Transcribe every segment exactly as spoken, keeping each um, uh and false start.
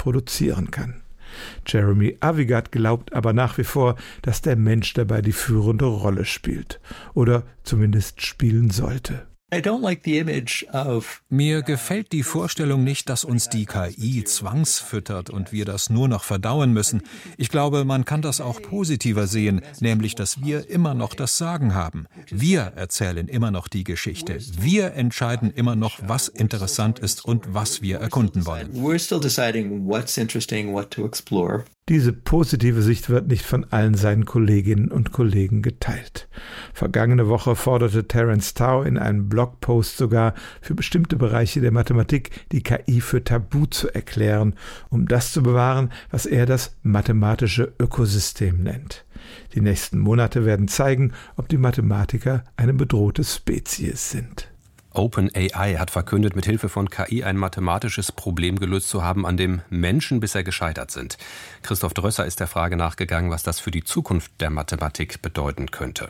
produzieren kann. Jeremy Avigad glaubt aber nach wie vor, dass der Mensch dabei die führende Rolle spielt. Oder zumindest spielen sollte. Mir gefällt die Vorstellung nicht, dass uns die K I zwangsfüttert und wir das nur noch verdauen müssen. Ich glaube, man kann das auch positiver sehen, nämlich, dass wir immer noch das Sagen haben. Wir erzählen immer noch die Geschichte. Wir entscheiden immer noch, was interessant ist und was wir erkunden wollen. Diese positive Sicht wird nicht von allen seinen Kolleginnen und Kollegen geteilt. Vergangene Woche forderte Terence Tao in einem Blogpost sogar, für bestimmte Bereiche der Mathematik die K I für tabu zu erklären, um das zu bewahren, was er das mathematische Ökosystem nennt. Die nächsten Monate werden zeigen, ob die Mathematiker eine bedrohte Spezies sind. OpenAI hat verkündet, mit Hilfe von K I ein mathematisches Problem gelöst zu haben, an dem Menschen bisher gescheitert sind. Christoph Drösser ist der Frage nachgegangen, was das für die Zukunft der Mathematik bedeuten könnte.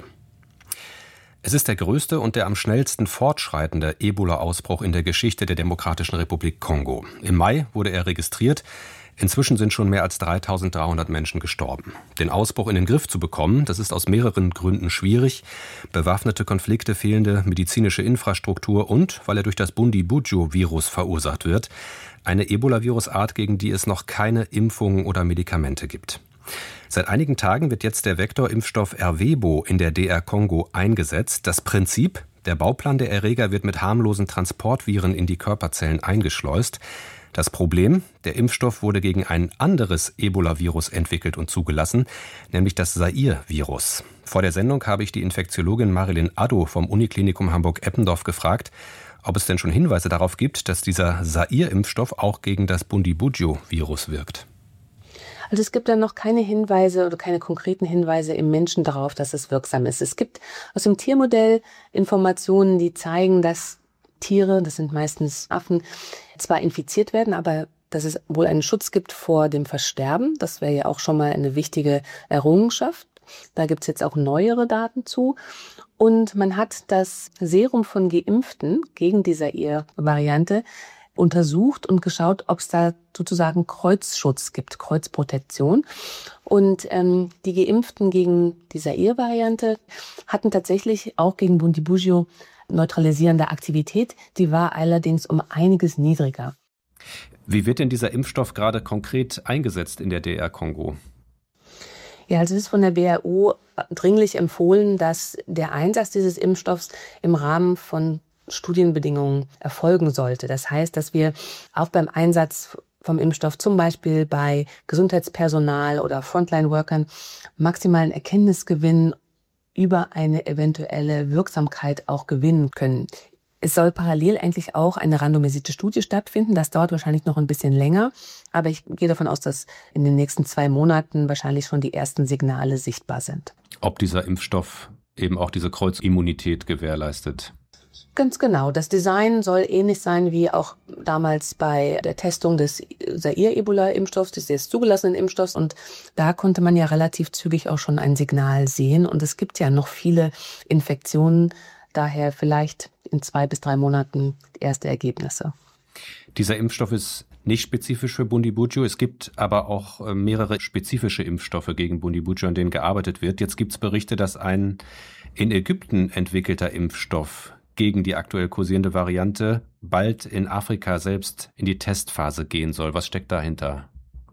Es ist der größte und der am schnellsten fortschreitende Ebola-Ausbruch in der Geschichte der Demokratischen Republik Kongo. Im Mai wurde er registriert. Inzwischen sind schon mehr als dreitausenddreihundert Menschen gestorben. Den Ausbruch in den Griff zu bekommen, das ist aus mehreren Gründen schwierig. Bewaffnete Konflikte, fehlende medizinische Infrastruktur und, weil er durch das Bundibugyo-Virus verursacht wird, eine Ebola-Virusart, gegen die es noch keine Impfungen oder Medikamente gibt. Seit einigen Tagen wird jetzt der Vektorimpfstoff Ervebo in der D R Kongo eingesetzt. Das Prinzip: Der Bauplan der Erreger wird mit harmlosen Transportviren in die Körperzellen eingeschleust. Das Problem: Der Impfstoff wurde gegen ein anderes Ebola-Virus entwickelt und zugelassen, nämlich das Zaire-Virus. Vor der Sendung habe ich die Infektiologin Marilyn Addo vom Uniklinikum Hamburg-Eppendorf gefragt, ob es denn schon Hinweise darauf gibt, dass dieser Zaire-Impfstoff auch gegen das Bundibugyo-Virus wirkt. Also es gibt da noch keine Hinweise oder keine konkreten Hinweise im Menschen darauf, dass es wirksam ist. Es gibt aus dem Tiermodell Informationen, die zeigen, dass Tiere, das sind meistens Affen, zwar infiziert werden, aber dass es wohl einen Schutz gibt vor dem Versterben. Das wäre ja auch schon mal eine wichtige Errungenschaft. Da gibt es jetzt auch neuere Daten zu. Und man hat das Serum von Geimpften gegen die Zaire-Variante untersucht und geschaut, ob es da sozusagen Kreuzschutz gibt, Kreuzprotektion. Und ähm, die Geimpften gegen die Zaire-Variante hatten tatsächlich auch gegen Bundibugyo neutralisierende Aktivität. Die war allerdings um einiges niedriger. Wie wird denn dieser Impfstoff gerade konkret eingesetzt in der D R Kongo? Ja, also es ist von der B R O dringlich empfohlen, dass der Einsatz dieses Impfstoffs im Rahmen von Studienbedingungen erfolgen sollte. Das heißt, dass wir auch beim Einsatz vom Impfstoff zum Beispiel bei Gesundheitspersonal oder Frontline-Workern maximalen Erkenntnisgewinn über eine eventuelle Wirksamkeit auch gewinnen können. Es soll parallel eigentlich auch eine randomisierte Studie stattfinden. Das dauert wahrscheinlich noch ein bisschen länger. Aber ich gehe davon aus, dass in den nächsten zwei Monaten wahrscheinlich schon die ersten Signale sichtbar sind. Ob dieser Impfstoff eben auch diese Kreuzimmunität gewährleistet? Ganz genau. Das Design soll ähnlich sein wie auch damals bei der Testung des Zaire-Ebola-Impfstoffs, des jetzt zugelassenen Impfstoffs. Und da konnte man ja relativ zügig auch schon ein Signal sehen. Und es gibt ja noch viele Infektionen. Daher vielleicht in zwei bis drei Monaten erste Ergebnisse. Dieser Impfstoff ist nicht spezifisch für Bundibugyo. Es gibt aber auch mehrere spezifische Impfstoffe gegen Bundibugyo, an denen gearbeitet wird. Jetzt gibt es Berichte, dass ein in Ägypten entwickelter Impfstoff gegen die aktuell kursierende Variante bald in Afrika selbst in die Testphase gehen soll. Was steckt dahinter?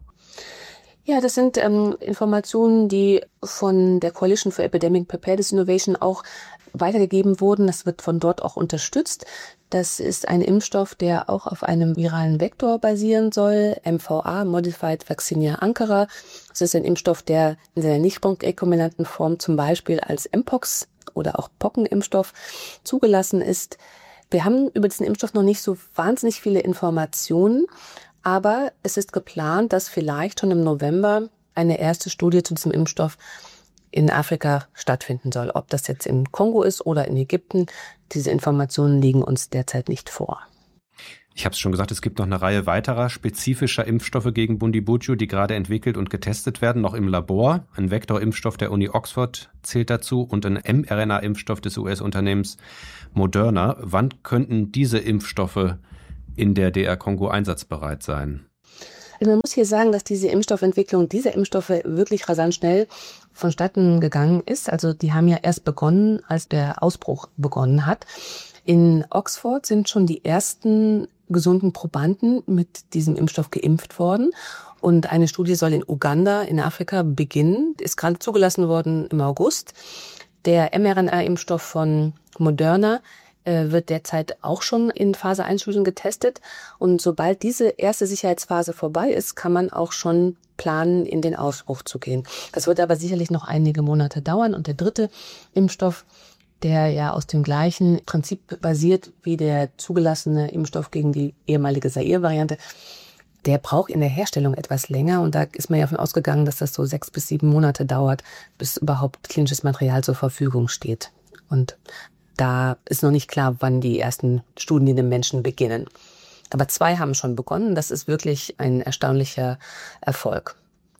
Ja, das sind ähm, Informationen, die von der Coalition for Epidemic Preparedness Innovation auch weitergegeben wurden. Das wird von dort auch unterstützt. Das ist ein Impfstoff, der auch auf einem viralen Vektor basieren soll, M V A, Modified Vaccinia Ankara. Das ist ein Impfstoff, der in seiner nicht rekombinanten Form zum Beispiel als Mpox oder auch Pockenimpfstoff zugelassen ist. Wir haben über diesen Impfstoff noch nicht so wahnsinnig viele Informationen, aber es ist geplant, dass vielleicht schon im November eine erste Studie zu diesem Impfstoff in Afrika stattfinden soll. Ob das jetzt im Kongo ist oder in Ägypten, diese Informationen liegen uns derzeit nicht vor. Ich habe es schon gesagt, es gibt noch eine Reihe weiterer spezifischer Impfstoffe gegen Bundibugyo, die gerade entwickelt und getestet werden, noch im Labor. Ein Vektorimpfstoff der Uni Oxford zählt dazu und ein mRNA-Impfstoff des U S-Unternehmens Moderna. Wann könnten diese Impfstoffe in der D R Kongo einsatzbereit sein? Also man muss hier sagen, dass diese Impfstoffentwicklung dieser Impfstoffe wirklich rasant schnell vonstatten gegangen ist. Also die haben ja erst begonnen, als der Ausbruch begonnen hat. In Oxford sind schon die ersten gesunden Probanden mit diesem Impfstoff geimpft worden. Und eine Studie soll in Uganda in Afrika beginnen, ist gerade zugelassen worden im August. Der mRNA-Impfstoff von Moderna äh, wird derzeit auch schon in Phase eins Studien getestet. Und sobald diese erste Sicherheitsphase vorbei ist, kann man auch schon planen, in den Ausbruch zu gehen. Das wird aber sicherlich noch einige Monate dauern. Und der dritte Impfstoff, der ja aus dem gleichen Prinzip basiert wie der zugelassene Impfstoff gegen die ehemalige Zaire-Variante, der braucht in der Herstellung etwas länger. Und da ist man ja davon ausgegangen, dass das so sechs bis sieben Monate dauert, bis überhaupt klinisches Material zur Verfügung steht. Und da ist noch nicht klar, wann die ersten Studien in den Menschen beginnen. Aber zwei haben schon begonnen. Das ist wirklich ein erstaunlicher Erfolg.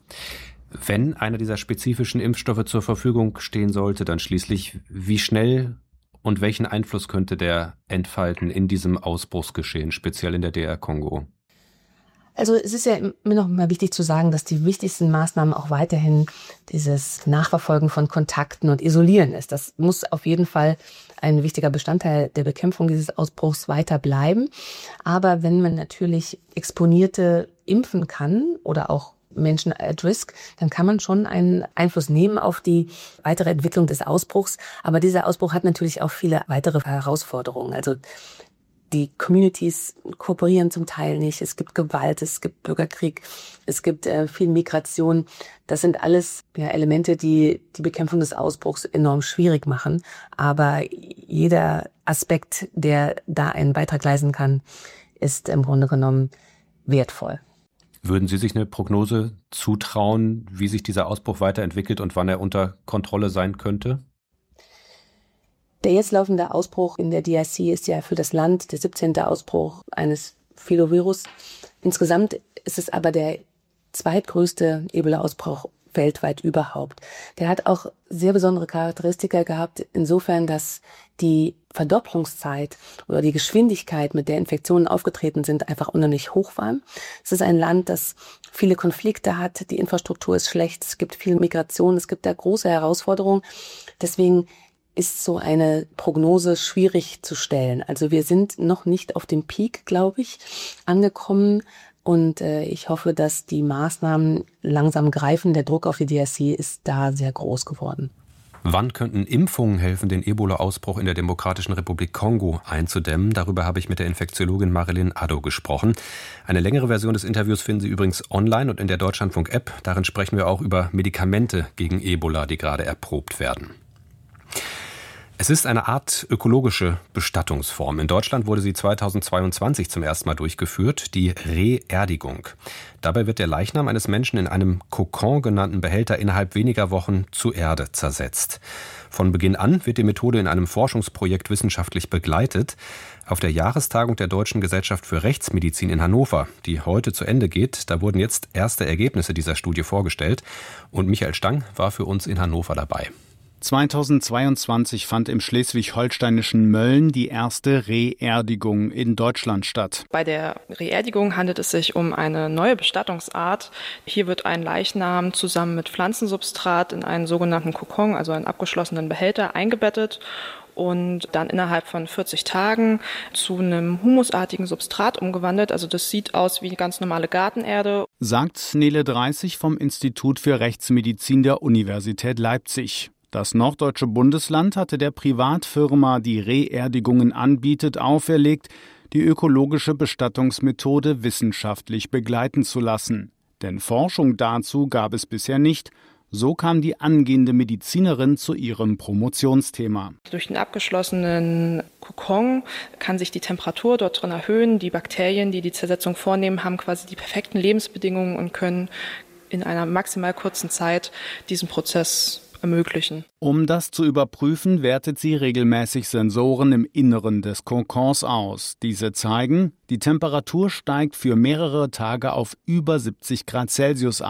Wenn einer dieser spezifischen Impfstoffe zur Verfügung stehen sollte, dann schließlich, wie schnell und welchen Einfluss könnte der entfalten in diesem Ausbruchsgeschehen, speziell in der D R Kongo? Also es ist ja immer noch mal wichtig zu sagen, dass die wichtigsten Maßnahmen auch weiterhin dieses Nachverfolgen von Kontakten und Isolieren ist. Das muss auf jeden Fall ein wichtiger Bestandteil der Bekämpfung dieses Ausbruchs weiter bleiben. Aber wenn man natürlich Exponierte impfen kann oder auch Menschen at risk, dann kann man schon einen Einfluss nehmen auf die weitere Entwicklung des Ausbruchs. Aber dieser Ausbruch hat natürlich auch viele weitere Herausforderungen. Also die Communities kooperieren zum Teil nicht. Es gibt Gewalt, es gibt Bürgerkrieg, es gibt äh, viel Migration. Das sind alles ja, Elemente, die die Bekämpfung des Ausbruchs enorm schwierig machen. Aber jeder Aspekt, der da einen Beitrag leisten kann, ist im Grunde genommen wertvoll. Würden Sie sich eine Prognose zutrauen, wie sich dieser Ausbruch weiterentwickelt und wann er unter Kontrolle sein könnte? Der jetzt laufende Ausbruch in der D R C ist ja für das Land der siebzehnte Ausbruch eines Filovirus. Insgesamt ist es aber der zweitgrößte Ebola-Ausbruch weltweit überhaupt. Der hat auch sehr besondere Charakteristika gehabt, insofern, dass die Verdopplungszeit oder die Geschwindigkeit, mit der Infektionen aufgetreten sind, einfach unheimlich hoch war. Es ist ein Land, das viele Konflikte hat, die Infrastruktur ist schlecht, es gibt viel Migration, es gibt da große Herausforderungen. Deswegen ist so eine Prognose schwierig zu stellen. Also wir sind noch nicht auf dem Peak, glaube ich, angekommen. Und äh, ich hoffe, dass die Maßnahmen langsam greifen. Der Druck auf die D R C ist da sehr groß geworden. Wann könnten Impfungen helfen, den Ebola-Ausbruch in der Demokratischen Republik Kongo einzudämmen? Darüber habe ich mit der Infektiologin Marilyn Addo gesprochen. Eine längere Version des Interviews finden Sie übrigens online und in der Deutschlandfunk-App. Darin sprechen wir auch über Medikamente gegen Ebola, die gerade erprobt werden. Es ist eine Art ökologische Bestattungsform. In Deutschland wurde sie zweitausendzweiundzwanzig zum ersten Mal durchgeführt, die Reerdigung. Dabei wird der Leichnam eines Menschen in einem Kokon genannten Behälter innerhalb weniger Wochen zu Erde zersetzt. Von Beginn an wird die Methode in einem Forschungsprojekt wissenschaftlich begleitet. Auf der Jahrestagung der Deutschen Gesellschaft für Rechtsmedizin in Hannover, die heute zu Ende geht, da wurden jetzt erste Ergebnisse dieser Studie vorgestellt. Und Michael Stang war für uns in Hannover dabei. zweitausendzweiundzwanzig fand im schleswig-holsteinischen Mölln die erste Reerdigung in Deutschland statt. Bei der Reerdigung handelt es sich um eine neue Bestattungsart. Hier wird ein Leichnam zusammen mit Pflanzensubstrat in einen sogenannten Kokon, also einen abgeschlossenen Behälter, eingebettet und dann innerhalb von vierzig Tagen zu einem humusartigen Substrat umgewandelt. Also das sieht aus wie ganz normale Gartenerde. Sagt Nele Dreißig vom Institut für Rechtsmedizin der Universität Leipzig. Das norddeutsche Bundesland hatte der Privatfirma, die Reerdigungen anbietet, auferlegt, die ökologische Bestattungsmethode wissenschaftlich begleiten zu lassen. Denn Forschung dazu gab es bisher nicht. So kam die angehende Medizinerin zu ihrem Promotionsthema. Durch den abgeschlossenen Kokon kann sich die Temperatur dort drin erhöhen. Die Bakterien, die die Zersetzung vornehmen, haben quasi die perfekten Lebensbedingungen und können in einer maximal kurzen Zeit diesen Prozess ermöglichen. Um das zu überprüfen, wertet sie regelmäßig Sensoren im Inneren des Kokons aus. Diese zeigen, die Temperatur steigt für mehrere Tage auf über siebzig Grad Celsius an.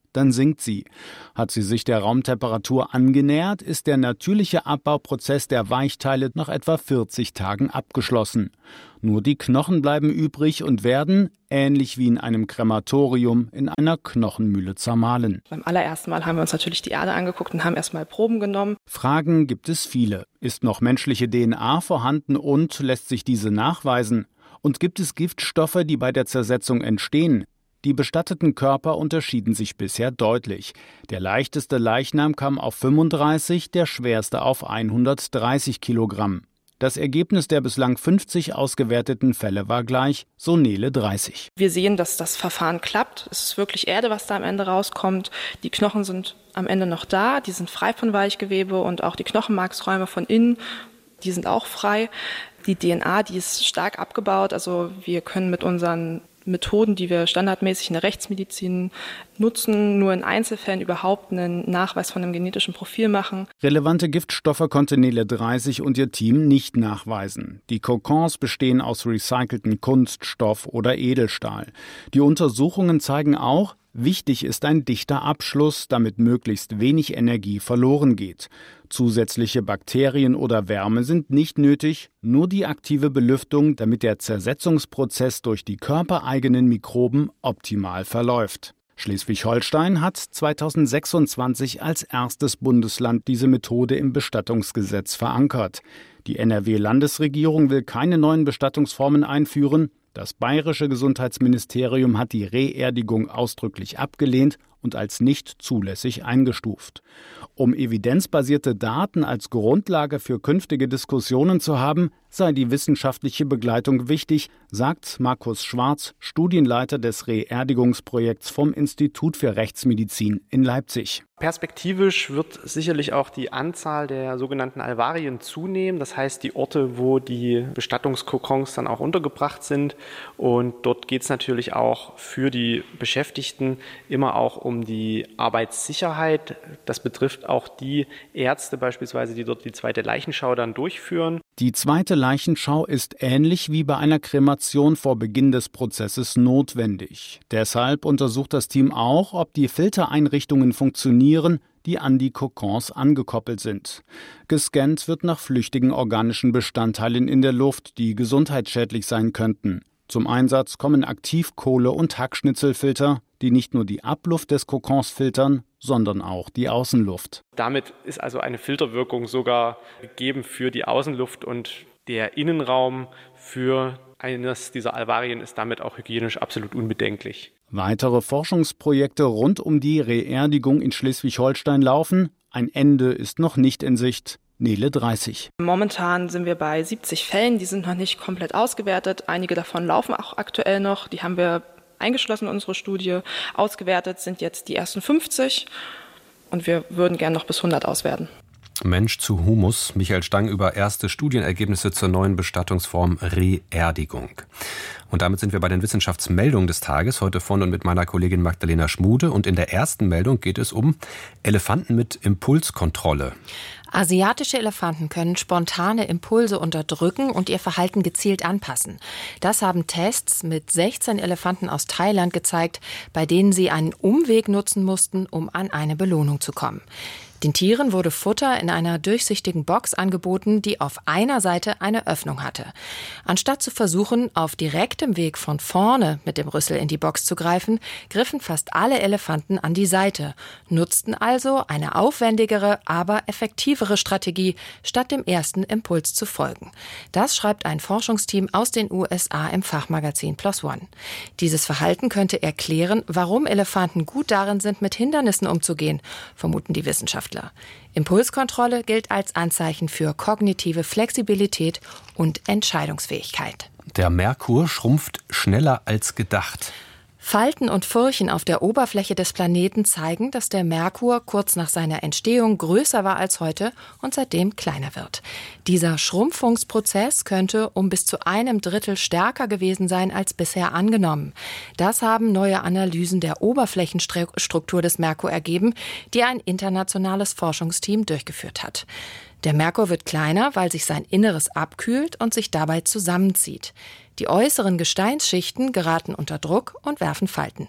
dann sinkt sie. Hat sie sich der Raumtemperatur angenähert, ist der natürliche Abbauprozess der Weichteile nach etwa vierzig Tagen abgeschlossen. Nur die Knochen bleiben übrig und werden, ähnlich wie in einem Krematorium, in einer Knochenmühle zermahlen. Beim allerersten Mal haben wir uns natürlich die Erde angeguckt und haben erstmal Proben genommen. Fragen gibt es viele. Ist noch menschliche D N A vorhanden und lässt sich diese nachweisen? Und gibt es Giftstoffe, die bei der Zersetzung entstehen? Die bestatteten Körper unterschieden sich bisher deutlich. Der leichteste Leichnam kam auf fünfunddreißig, der schwerste auf hundertdreißig Kilogramm. Das Ergebnis der bislang fünfzig ausgewerteten Fälle war gleich, so Nele dreißig. Wir sehen, dass das Verfahren klappt. Es ist wirklich Erde, was da am Ende rauskommt. Die Knochen sind am Ende noch da, die sind frei von Weichgewebe und auch die Knochenmarksräume von innen, die sind auch frei. Die D N A, die ist stark abgebaut. Also wir können mit unseren Methoden, die wir standardmäßig in der Rechtsmedizin nutzen, nur in Einzelfällen überhaupt einen Nachweis von einem genetischen Profil machen. Relevante Giftstoffe konnte Nele dreißig und ihr Team nicht nachweisen. Die Kokons bestehen aus recycelten Kunststoff oder Edelstahl. Die Untersuchungen zeigen auch, wichtig ist ein dichter Abschluss, damit möglichst wenig Energie verloren geht. Zusätzliche Bakterien oder Wärme sind nicht nötig, nur die aktive Belüftung, damit der Zersetzungsprozess durch die körpereigenen Mikroben optimal verläuft. Schleswig-Holstein hat zweitausendsechsundzwanzig als erstes Bundesland diese Methode im Bestattungsgesetz verankert. Die N R W-Landesregierung will keine neuen Bestattungsformen einführen. Das bayerische Gesundheitsministerium hat die Reerdigung ausdrücklich abgelehnt und als nicht zulässig eingestuft. Um evidenzbasierte Daten als Grundlage für künftige Diskussionen zu haben, sei die wissenschaftliche Begleitung wichtig, sagt Markus Schwarz, Studienleiter des Reerdigungsprojekts vom Institut für Rechtsmedizin in Leipzig. Perspektivisch wird sicherlich auch die Anzahl der sogenannten Alvarien zunehmen. Das heißt, die Orte, wo die Bestattungskokons dann auch untergebracht sind. Und dort geht es natürlich auch für die Beschäftigten immer auch um die Arbeitssicherheit. Das betrifft auch die Ärzte beispielsweise, die dort die zweite Leichenschau dann durchführen. Die zweite Leichenschau ist ähnlich wie bei einer Kremation vor Beginn des Prozesses notwendig. Deshalb untersucht das Team auch, ob die Filtereinrichtungen funktionieren, die an die Kokons angekoppelt sind. Gescannt wird nach flüchtigen organischen Bestandteilen in der Luft, die gesundheitsschädlich sein könnten. Zum Einsatz kommen Aktivkohle- und Hackschnitzelfilter, die nicht nur die Abluft des Kokons filtern, sondern auch die Außenluft. Damit ist also eine Filterwirkung sogar gegeben für die Außenluft und der Innenraum für eines dieser Alvarien ist damit auch hygienisch absolut unbedenklich. Weitere Forschungsprojekte rund um die Reerdigung in Schleswig-Holstein laufen. Ein Ende ist noch nicht in Sicht. Nele dreißig. Momentan sind wir bei siebzig Fällen, die sind noch nicht komplett ausgewertet. Einige davon laufen auch aktuell noch, die haben wir eingeschlossen in unsere Studie. Ausgewertet sind jetzt die ersten fünfzig und wir würden gern noch bis hundert auswerten. Mensch zu Humus. Michael Stang über erste Studienergebnisse zur neuen Bestattungsform Reerdigung. Und damit sind wir bei den Wissenschaftsmeldungen des Tages, heute von und mit meiner Kollegin Magdalena Schmude. Und in der ersten Meldung geht es um Elefanten mit Impulskontrolle. Asiatische Elefanten können spontane Impulse unterdrücken und ihr Verhalten gezielt anpassen. Das haben Tests mit sechzehn Elefanten aus Thailand gezeigt, bei denen sie einen Umweg nutzen mussten, um an eine Belohnung zu kommen. Den Tieren wurde Futter in einer durchsichtigen Box angeboten, die auf einer Seite eine Öffnung hatte. Anstatt zu versuchen, auf direktem Weg von vorne mit dem Rüssel in die Box zu greifen, griffen fast alle Elefanten an die Seite, nutzten also eine aufwendigere, aber effektivere Strategie, statt dem ersten Impuls zu folgen. Das schreibt ein Forschungsteam aus den U S A im Fachmagazin PLOS ONE. Dieses Verhalten könnte erklären, warum Elefanten gut darin sind, mit Hindernissen umzugehen, vermuten die Wissenschaftler. Impulskontrolle gilt als Anzeichen für kognitive Flexibilität und Entscheidungsfähigkeit. Der Merkur schrumpft schneller als gedacht. Falten und Furchen auf der Oberfläche des Planeten zeigen, dass der Merkur kurz nach seiner Entstehung größer war als heute und seitdem kleiner wird. Dieser Schrumpfungsprozess könnte um bis zu einem Drittel stärker gewesen sein als bisher angenommen. Das haben neue Analysen der Oberflächenstruktur des Merkur ergeben, die ein internationales Forschungsteam durchgeführt hat. Der Merkur wird kleiner, weil sich sein Inneres abkühlt und sich dabei zusammenzieht. Die äußeren Gesteinsschichten geraten unter Druck und werfen Falten.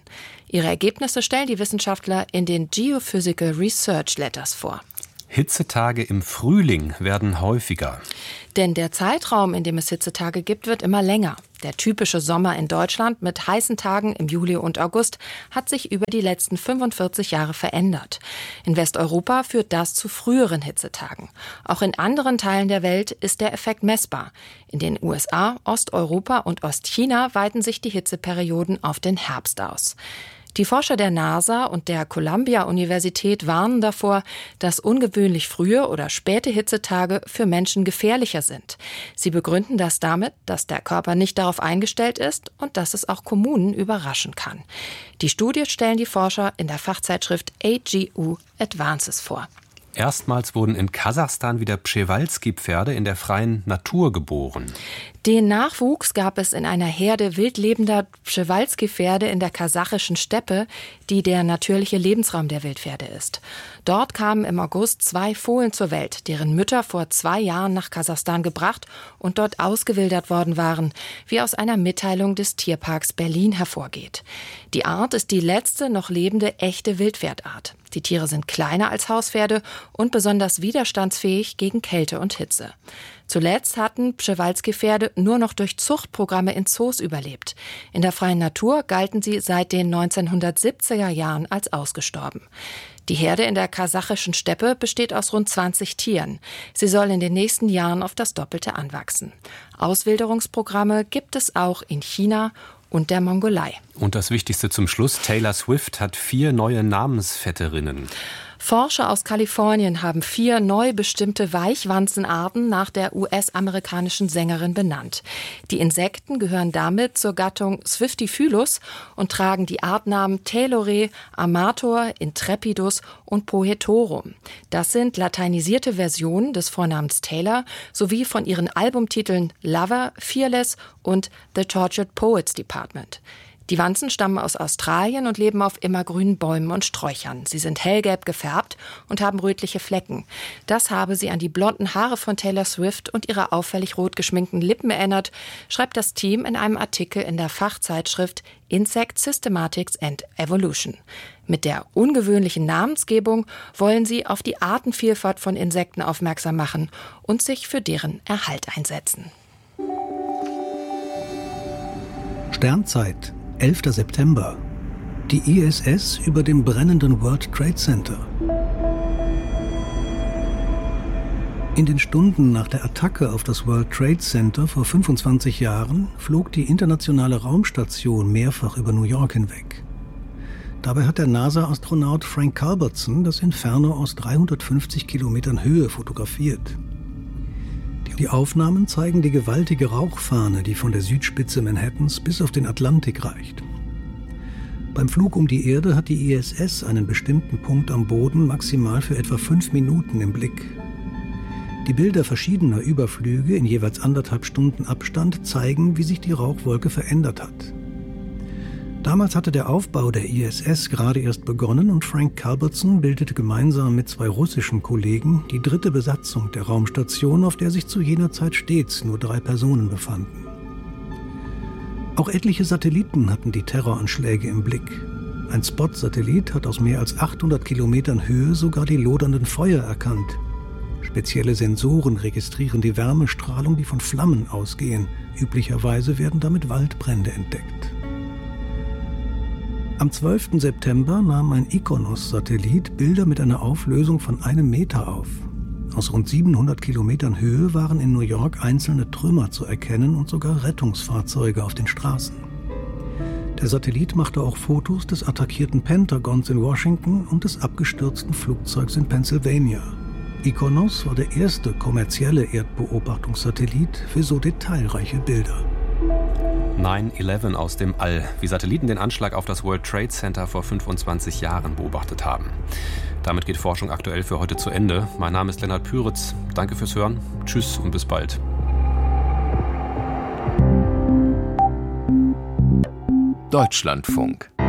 Ihre Ergebnisse stellen die Wissenschaftler in den Geophysical Research Letters vor. Hitzetage im Frühling werden häufiger. Denn der Zeitraum, in dem es Hitzetage gibt, wird immer länger. Der typische Sommer in Deutschland mit heißen Tagen im Juli und August hat sich über die letzten fünfundvierzig Jahre verändert. In Westeuropa führt das zu früheren Hitzetagen. Auch in anderen Teilen der Welt ist der Effekt messbar. In den U S A, Osteuropa und Ostchina weiten sich die Hitzeperioden auf den Herbst aus. Die Forscher der NASA und der Columbia-Universität warnen davor, dass ungewöhnlich frühe oder späte Hitzetage für Menschen gefährlicher sind. Sie begründen das damit, dass der Körper nicht darauf eingestellt ist und dass es auch Kommunen überraschen kann. Die Studie stellen die Forscher in der Fachzeitschrift A G U Advances vor. Erstmals wurden in Kasachstan wieder Przewalski-Pferde in der freien Natur geboren. Den Nachwuchs gab es in einer Herde wildlebender Przewalski-Pferde in der kasachischen Steppe, die der natürliche Lebensraum der Wildpferde ist. Dort kamen im August zwei Fohlen zur Welt, deren Mütter vor zwei Jahren nach Kasachstan gebracht und dort ausgewildert worden waren, wie aus einer Mitteilung des Tierparks Berlin hervorgeht. Die Art ist die letzte noch lebende echte Wildpferdart. Die Tiere sind kleiner als Hauspferde und besonders widerstandsfähig gegen Kälte und Hitze. Zuletzt hatten Przewalski-Pferde nur noch durch Zuchtprogramme in Zoos überlebt. In der freien Natur galten sie seit den neunzehnhundertsiebziger Jahren als ausgestorben. Die Herde in der kasachischen Steppe besteht aus rund zwanzig Tieren. Sie soll in den nächsten Jahren auf das Doppelte anwachsen. Auswilderungsprogramme gibt es auch in China und der Mongolei. Und das Wichtigste zum Schluss, Taylor Swift hat vier neue Namensvetterinnen. Forscher aus Kalifornien haben vier neu bestimmte Weichwanzenarten nach der U S-amerikanischen Sängerin benannt. Die Insekten gehören damit zur Gattung Swiftifylus und tragen die Artnamen Taylore, Amator, Intrepidus und Poetorum. Das sind lateinisierte Versionen des Vornamens Taylor sowie von ihren Albumtiteln Lover, Fearless und The Tortured Poets Department. Die Wanzen stammen aus Australien und leben auf immergrünen Bäumen und Sträuchern. Sie sind hellgelb gefärbt und haben rötliche Flecken. Das habe sie an die blonden Haare von Taylor Swift und ihre auffällig rot geschminkten Lippen erinnert, schreibt das Team in einem Artikel in der Fachzeitschrift Insect Systematics and Evolution. Mit der ungewöhnlichen Namensgebung wollen sie auf die Artenvielfalt von Insekten aufmerksam machen und sich für deren Erhalt einsetzen. Sternzeit, elfter September. Die I S S über dem brennenden World Trade Center. In den Stunden nach der Attacke auf das World Trade Center vor fünfundzwanzig Jahren flog die internationale Raumstation mehrfach über New York hinweg. Dabei hat der NASA-Astronaut Frank Culbertson das Inferno aus dreihundertfünfzig Kilometern Höhe fotografiert. Die Aufnahmen zeigen die gewaltige Rauchfahne, die von der Südspitze Manhattans bis auf den Atlantik reicht. Beim Flug um die Erde hat die I S S einen bestimmten Punkt am Boden maximal für etwa fünf Minuten im Blick. Die Bilder verschiedener Überflüge in jeweils anderthalb Stunden Abstand zeigen, wie sich die Rauchwolke verändert hat. Damals hatte der Aufbau der I S S gerade erst begonnen und Frank Culbertson bildete gemeinsam mit zwei russischen Kollegen die dritte Besatzung der Raumstation, auf der sich zu jener Zeit stets nur drei Personen befanden. Auch etliche Satelliten hatten die Terroranschläge im Blick. Ein Spot-Satellit hat aus mehr als achthundert Kilometern Höhe sogar die lodernden Feuer erkannt. Spezielle Sensoren registrieren die Wärmestrahlung, die von Flammen ausgehen. Üblicherweise werden damit Waldbrände entdeckt. Am zwölften September nahm ein Ikonos-Satellit Bilder mit einer Auflösung von einem Meter auf. Aus rund siebenhundert Kilometern Höhe waren in New York einzelne Trümmer zu erkennen und sogar Rettungsfahrzeuge auf den Straßen. Der Satellit machte auch Fotos des attackierten Pentagons in Washington und des abgestürzten Flugzeugs in Pennsylvania. Ikonos war der erste kommerzielle Erdbeobachtungssatellit für so detailreiche Bilder. neun elf aus dem All, wie Satelliten den Anschlag auf das World Trade Center vor fünfundzwanzig Jahren beobachtet haben. Damit geht Forschung aktuell für heute zu Ende. Mein Name ist Lennart Püritz. Danke fürs Hören. Tschüss und bis bald. Deutschlandfunk.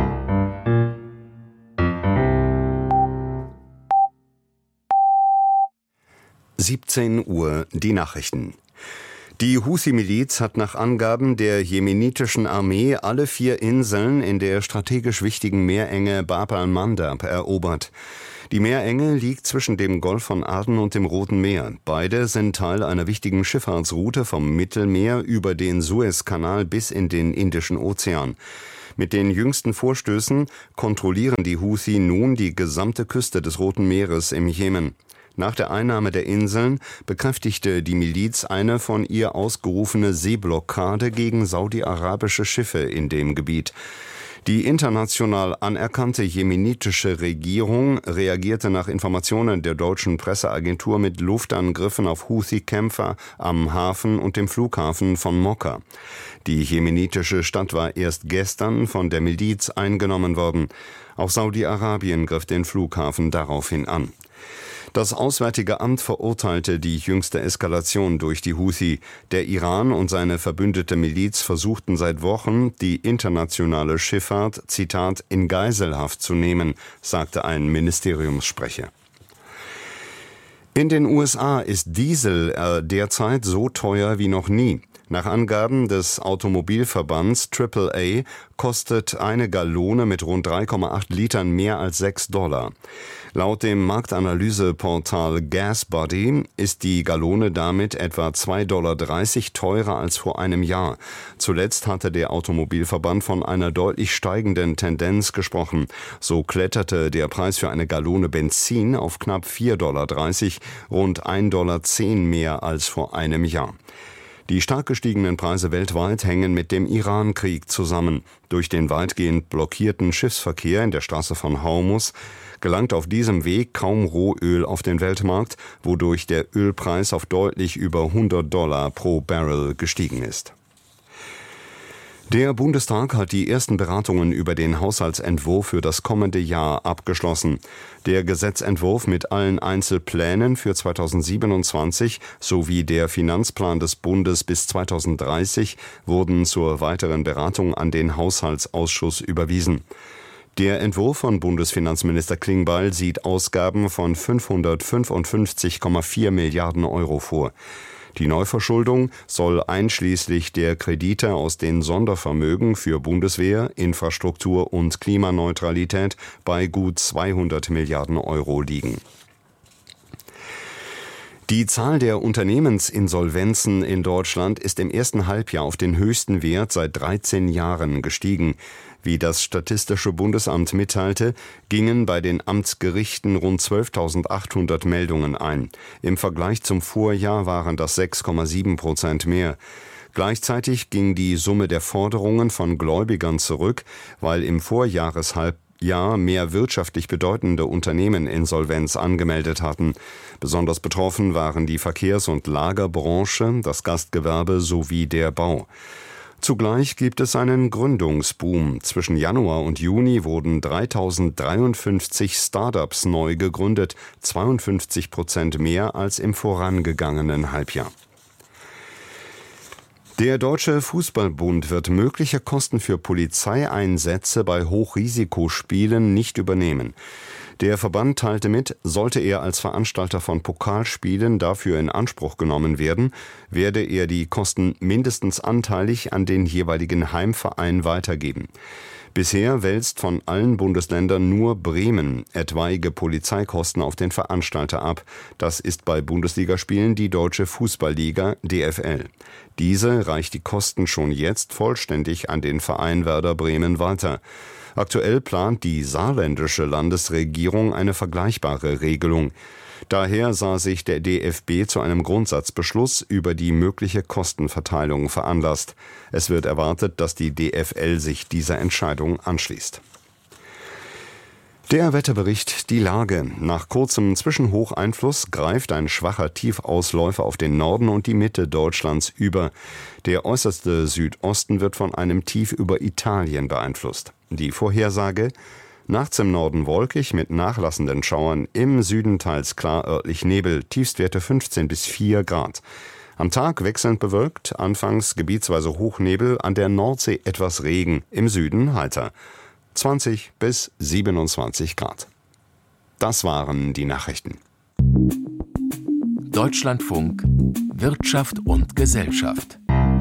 siebzehn Uhr die Nachrichten. Die Huthi-Miliz hat nach Angaben der jemenitischen Armee alle vier Inseln in der strategisch wichtigen Meerenge Bab al-Mandab erobert. Die Meerenge liegt zwischen dem Golf von Aden und dem Roten Meer. Beide sind Teil einer wichtigen Schifffahrtsroute vom Mittelmeer über den Suezkanal bis in den Indischen Ozean. Mit den jüngsten Vorstößen kontrollieren die Houthi nun die gesamte Küste des Roten Meeres im Jemen. Nach der Einnahme der Inseln bekräftigte die Miliz eine von ihr ausgerufene Seeblockade gegen saudi-arabische Schiffe in dem Gebiet. Die international anerkannte jemenitische Regierung reagierte nach Informationen der deutschen Presseagentur mit Luftangriffen auf Houthi-Kämpfer am Hafen und dem Flughafen von Mokka. Die jemenitische Stadt war erst gestern von der Miliz eingenommen worden. Auch Saudi-Arabien griff den Flughafen daraufhin an. Das Auswärtige Amt verurteilte die jüngste Eskalation durch die Houthi. Der Iran und seine verbündete Miliz versuchten seit Wochen, die internationale Schifffahrt, Zitat, in Geiselhaft zu nehmen, sagte ein Ministeriumssprecher. In den U S A ist Diesel äh, derzeit so teuer wie noch nie. Nach Angaben des Automobilverbands Triple A kostet eine Gallone mit rund drei Komma acht Litern mehr als sechs Dollar. Laut dem Marktanalyseportal GasBuddy ist die Gallone damit etwa zwei Komma dreißig Dollar teurer als vor einem Jahr. Zuletzt hatte der Automobilverband von einer deutlich steigenden Tendenz gesprochen. So kletterte der Preis für eine Gallone Benzin auf knapp vier Komma dreißig Dollar, rund ein Komma zehn Dollar mehr als vor einem Jahr. Die stark gestiegenen Preise weltweit hängen mit dem Iran-Krieg zusammen. Durch den weitgehend blockierten Schiffsverkehr in der Straße von Hormuz gelangt auf diesem Weg kaum Rohöl auf den Weltmarkt, wodurch der Ölpreis auf deutlich über hundert Dollar pro Barrel gestiegen ist. Der Bundestag hat die ersten Beratungen über den Haushaltsentwurf für das kommende Jahr abgeschlossen. Der Gesetzentwurf mit allen Einzelplänen für zweitausendsiebenundzwanzig sowie der Finanzplan des Bundes bis zweitausenddreißig wurden zur weiteren Beratung an den Haushaltsausschuss überwiesen. Der Entwurf von Bundesfinanzminister Klingbeil sieht Ausgaben von fünfhundertfünfundfünfzig Komma vier Milliarden Euro vor. Die Neuverschuldung soll einschließlich der Kredite aus den Sondervermögen für Bundeswehr, Infrastruktur und Klimaneutralität bei gut zweihundert Milliarden Euro liegen. Die Zahl der Unternehmensinsolvenzen in Deutschland ist im ersten Halbjahr auf den höchsten Wert seit dreizehn Jahren gestiegen. Wie das Statistische Bundesamt mitteilte, gingen bei den Amtsgerichten rund zwölftausendachthundert Meldungen ein. Im Vergleich zum Vorjahr waren das sechs Komma sieben Prozent mehr. Gleichzeitig ging die Summe der Forderungen von Gläubigern zurück, weil im Vorjahreshalbjahr mehr wirtschaftlich bedeutende Unternehmen Insolvenz angemeldet hatten. Besonders betroffen waren die Verkehrs- und Lagerbranche, das Gastgewerbe sowie der Bau. Zugleich gibt es einen Gründungsboom. Zwischen Januar und Juni wurden dreitausenddreiundfünfzig Startups neu gegründet, zweiundfünfzig Prozent mehr als im vorangegangenen Halbjahr. Der Deutsche Fußballbund wird mögliche Kosten für Polizeieinsätze bei Hochrisikospielen nicht übernehmen. Der Verband teilte mit, sollte er als Veranstalter von Pokalspielen dafür in Anspruch genommen werden, werde er die Kosten mindestens anteilig an den jeweiligen Heimverein weitergeben. Bisher wälzt von allen Bundesländern nur Bremen etwaige Polizeikosten auf den Veranstalter ab. Das ist bei Bundesligaspielen die Deutsche Fußballliga D F L. Diese reicht die Kosten schon jetzt vollständig an den Verein Werder Bremen weiter. Aktuell plant die saarländische Landesregierung eine vergleichbare Regelung. Daher sah sich der D F B zu einem Grundsatzbeschluss über die mögliche Kostenverteilung veranlasst. Es wird erwartet, dass die D F L sich dieser Entscheidung anschließt. Der Wetterbericht, die Lage. Nach kurzem Zwischenhocheinfluss greift ein schwacher Tiefausläufer auf den Norden und die Mitte Deutschlands über. Der äußerste Südosten wird von einem Tief über Italien beeinflusst. Die Vorhersage: nachts im Norden wolkig mit nachlassenden Schauern, im Süden teils klar örtlich Nebel, Tiefstwerte fünfzehn bis vier Grad. Am Tag wechselnd bewölkt, anfangs gebietsweise Hochnebel, an der Nordsee etwas Regen, im Süden heiter. zwanzig bis siebenundzwanzig Grad. Das waren die Nachrichten. Deutschlandfunk Wirtschaft und Gesellschaft.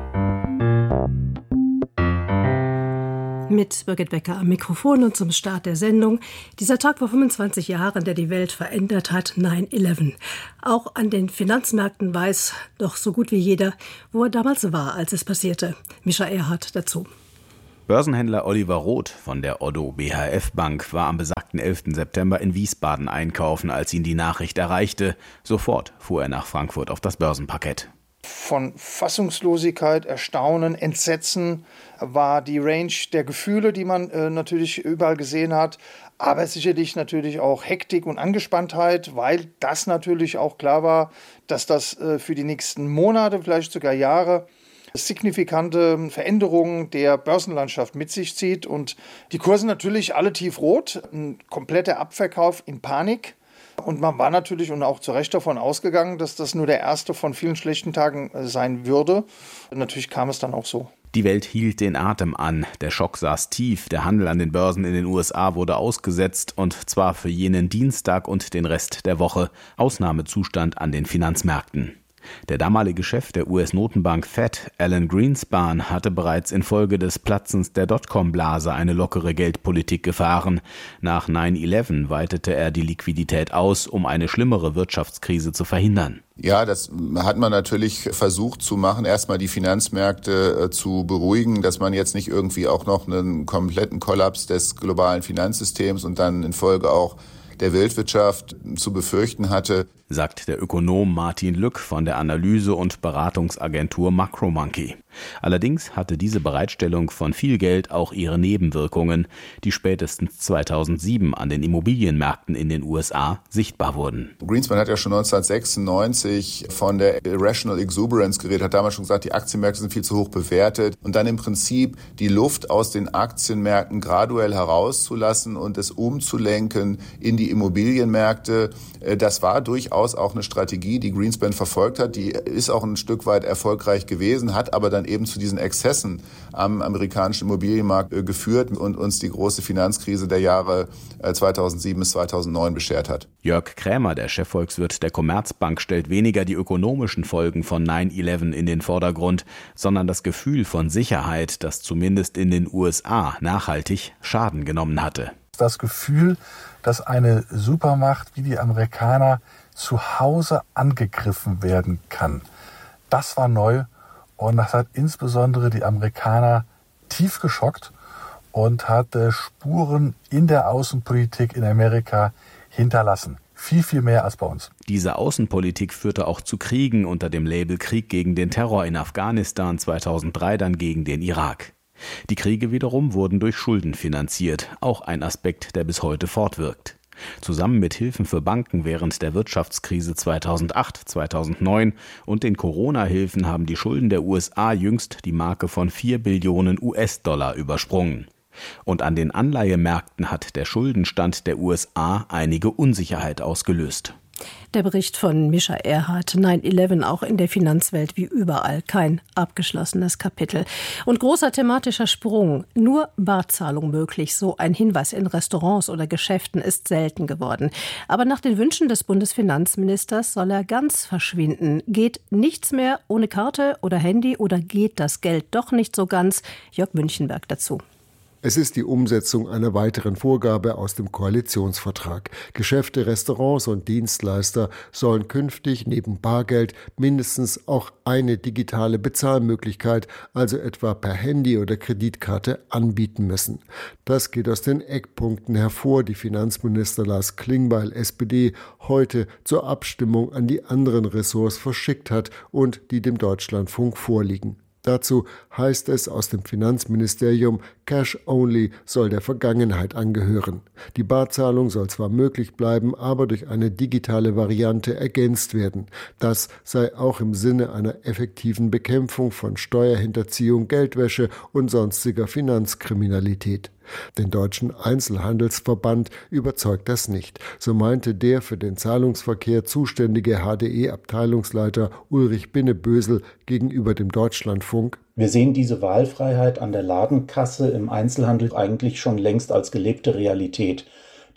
Mit Birgit Becker am Mikrofon und zum Start der Sendung. Dieser Tag vor fünfundzwanzig Jahren, der die Welt verändert hat, neun elf. Auch an den Finanzmärkten weiß doch so gut wie jeder, wo er damals war, als es passierte. Mischa Erhardt dazu. Börsenhändler Oliver Roth von der Oddo B H F Bank war am besagten elften September in Wiesbaden einkaufen, als ihn die Nachricht erreichte. Sofort fuhr er nach Frankfurt auf das Börsenparkett. Von Fassungslosigkeit, Erstaunen, Entsetzen war die Range der Gefühle, die man äh, natürlich überall gesehen hat, aber sicherlich natürlich auch Hektik und Angespanntheit, weil das natürlich auch klar war, dass das äh, für die nächsten Monate, vielleicht sogar Jahre, signifikante Veränderungen der Börsenlandschaft mit sich zieht und die Kurse natürlich alle tiefrot, ein kompletter Abverkauf in Panik. Und man war natürlich und auch zu Recht davon ausgegangen, dass das nur der erste von vielen schlechten Tagen sein würde. Und natürlich kam es dann auch so. Die Welt hielt den Atem an. Der Schock saß tief. Der Handel an den Börsen in den U S A wurde ausgesetzt, und zwar für jenen Dienstag und den Rest der Woche. Ausnahmezustand an den Finanzmärkten. Der damalige Chef der U S-Notenbank Fed, Alan Greenspan, hatte bereits infolge des Platzens der Dotcom-Blase eine lockere Geldpolitik gefahren. Nach neun elf weitete er die Liquidität aus, um eine schlimmere Wirtschaftskrise zu verhindern. Ja, das hat man natürlich versucht zu machen, erstmal die Finanzmärkte äh, zu beruhigen, dass man jetzt nicht irgendwie auch noch einen kompletten Kollaps des globalen Finanzsystems und dann in Folge auch der Weltwirtschaft zu befürchten hatte, sagt der Ökonom Martin Lück von der Analyse- und Beratungsagentur Macromonkey. Allerdings hatte diese Bereitstellung von viel Geld auch ihre Nebenwirkungen, die spätestens zweitausendsieben an den Immobilienmärkten in den U S A sichtbar wurden. Greenspan hat ja schon neunzehnhundertsechsundneunzig von der Irrational Exuberance geredet, hat damals schon gesagt, die Aktienmärkte sind viel zu hoch bewertet und dann im Prinzip die Luft aus den Aktienmärkten graduell herauszulassen und es umzulenken in die Immobilienmärkte. Das war durchaus auch eine Strategie, die Greenspan verfolgt hat. Die ist auch ein Stück weit erfolgreich gewesen, hat aber dann eben zu diesen Exzessen am amerikanischen Immobilienmarkt äh, geführt und uns die große Finanzkrise der Jahre äh, zweitausendsieben bis zweitausendneun beschert hat. Jörg Krämer, der Chefvolkswirt der Commerzbank, stellt weniger die ökonomischen Folgen von neun elf in den Vordergrund, sondern das Gefühl von Sicherheit, das zumindest in den U S A nachhaltig Schaden genommen hatte. Das Gefühl, dass eine Supermacht wie die Amerikaner zu Hause angegriffen werden kann. Das war neu und das hat insbesondere die Amerikaner tief geschockt und hat äh, Spuren in der Außenpolitik in Amerika hinterlassen. Viel, viel mehr als bei uns. Diese Außenpolitik führte auch zu Kriegen unter dem Label Krieg gegen den Terror in Afghanistan, zweitausenddrei dann gegen den Irak. Die Kriege wiederum wurden durch Schulden finanziert, auch ein Aspekt, der bis heute fortwirkt. Zusammen mit Hilfen für Banken während der Wirtschaftskrise zweitausendacht, zweitausendneun und den Corona-Hilfen haben die Schulden der U S A jüngst die Marke von vier Billionen U S-Dollar übersprungen. Und an den Anleihemärkten hat der Schuldenstand der U S A einige Unsicherheit ausgelöst. Der Bericht von Mischa Erhardt, neun elf auch in der Finanzwelt wie überall kein abgeschlossenes Kapitel. Und großer thematischer Sprung, nur Barzahlung möglich, so ein Hinweis in Restaurants oder Geschäften ist selten geworden. Aber nach den Wünschen des Bundesfinanzministers soll er ganz verschwinden. Geht nichts mehr ohne Karte oder Handy oder geht das Geld doch nicht so ganz? Jörg Münchenberg dazu. Es ist die Umsetzung einer weiteren Vorgabe aus dem Koalitionsvertrag. Geschäfte, Restaurants und Dienstleister sollen künftig neben Bargeld mindestens auch eine digitale Bezahlmöglichkeit, also etwa per Handy oder Kreditkarte, anbieten müssen. Das geht aus den Eckpunkten hervor, die Finanzminister Lars Klingbeil, S P D, heute zur Abstimmung an die anderen Ressorts verschickt hat und die dem Deutschlandfunk vorliegen. Dazu heißt es aus dem Finanzministerium, Cash Only soll der Vergangenheit angehören. Die Barzahlung soll zwar möglich bleiben, aber durch eine digitale Variante ergänzt werden. Das sei auch im Sinne einer effektiven Bekämpfung von Steuerhinterziehung, Geldwäsche und sonstiger Finanzkriminalität. Den Deutschen Einzelhandelsverband überzeugt das nicht. So meinte der für den Zahlungsverkehr zuständige H D E-Abteilungsleiter Ulrich Binnebösel gegenüber dem Deutschlandfunk: Wir sehen diese Wahlfreiheit an der Ladenkasse im Einzelhandel eigentlich schon längst als gelebte Realität. Die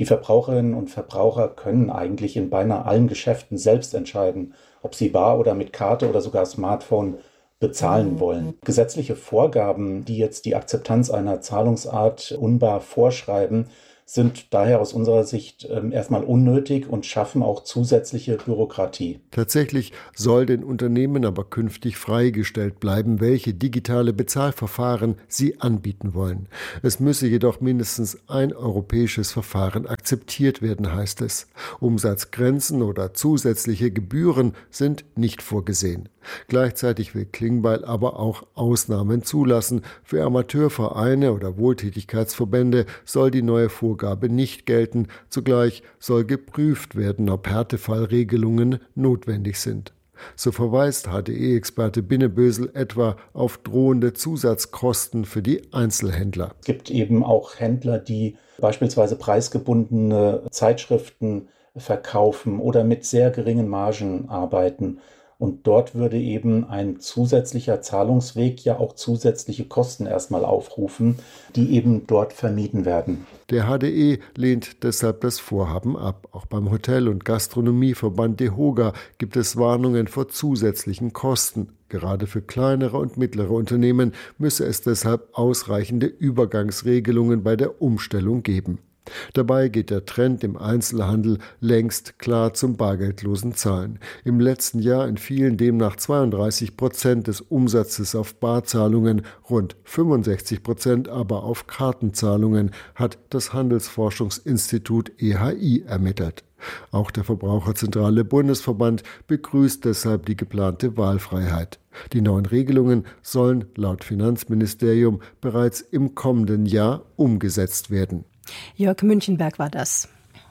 Die Verbraucherinnen und Verbraucher können eigentlich in beinahe allen Geschäften selbst entscheiden, ob sie bar oder mit Karte oder sogar Smartphone bezahlen wollen. Gesetzliche Vorgaben, die jetzt die Akzeptanz einer Zahlungsart unbar vorschreiben, sind daher aus unserer Sicht äh, erstmal unnötig und schaffen auch zusätzliche Bürokratie. Tatsächlich soll den Unternehmen aber künftig freigestellt bleiben, welche digitale Bezahlverfahren sie anbieten wollen. Es müsse jedoch mindestens ein europäisches Verfahren akzeptiert werden, heißt es. Umsatzgrenzen oder zusätzliche Gebühren sind nicht vorgesehen. Gleichzeitig will Klingbeil aber auch Ausnahmen zulassen. Für Amateurvereine oder Wohltätigkeitsverbände soll die neue Vorgabe nicht gelten. Zugleich soll geprüft werden, ob Härtefallregelungen notwendig sind. So verweist H D E-Experte Binnebösel etwa auf drohende Zusatzkosten für die Einzelhändler. Es gibt eben auch Händler, die beispielsweise preisgebundene Zeitschriften verkaufen oder mit sehr geringen Margen arbeiten. Und dort würde eben ein zusätzlicher Zahlungsweg ja auch zusätzliche Kosten erstmal aufrufen, die eben dort vermieden werden. Der H D E lehnt deshalb das Vorhaben ab. Auch beim Hotel- und Gastronomieverband DEHOGA gibt es Warnungen vor zusätzlichen Kosten. Gerade für kleinere und mittlere Unternehmen müsse es deshalb ausreichende Übergangsregelungen bei der Umstellung geben. Dabei geht der Trend im Einzelhandel längst klar zum bargeldlosen Zahlen. Im letzten Jahr entfielen demnach zweiunddreißig Prozent des Umsatzes auf Barzahlungen, rund fünfundsechzig Prozent aber auf Kartenzahlungen, hat das Handelsforschungsinstitut E H I ermittelt. Auch der Verbraucherzentrale Bundesverband begrüßt deshalb die geplante Wahlfreiheit. Die neuen Regelungen sollen laut Finanzministerium bereits im kommenden Jahr umgesetzt werden. Jörg Münchenberg war das.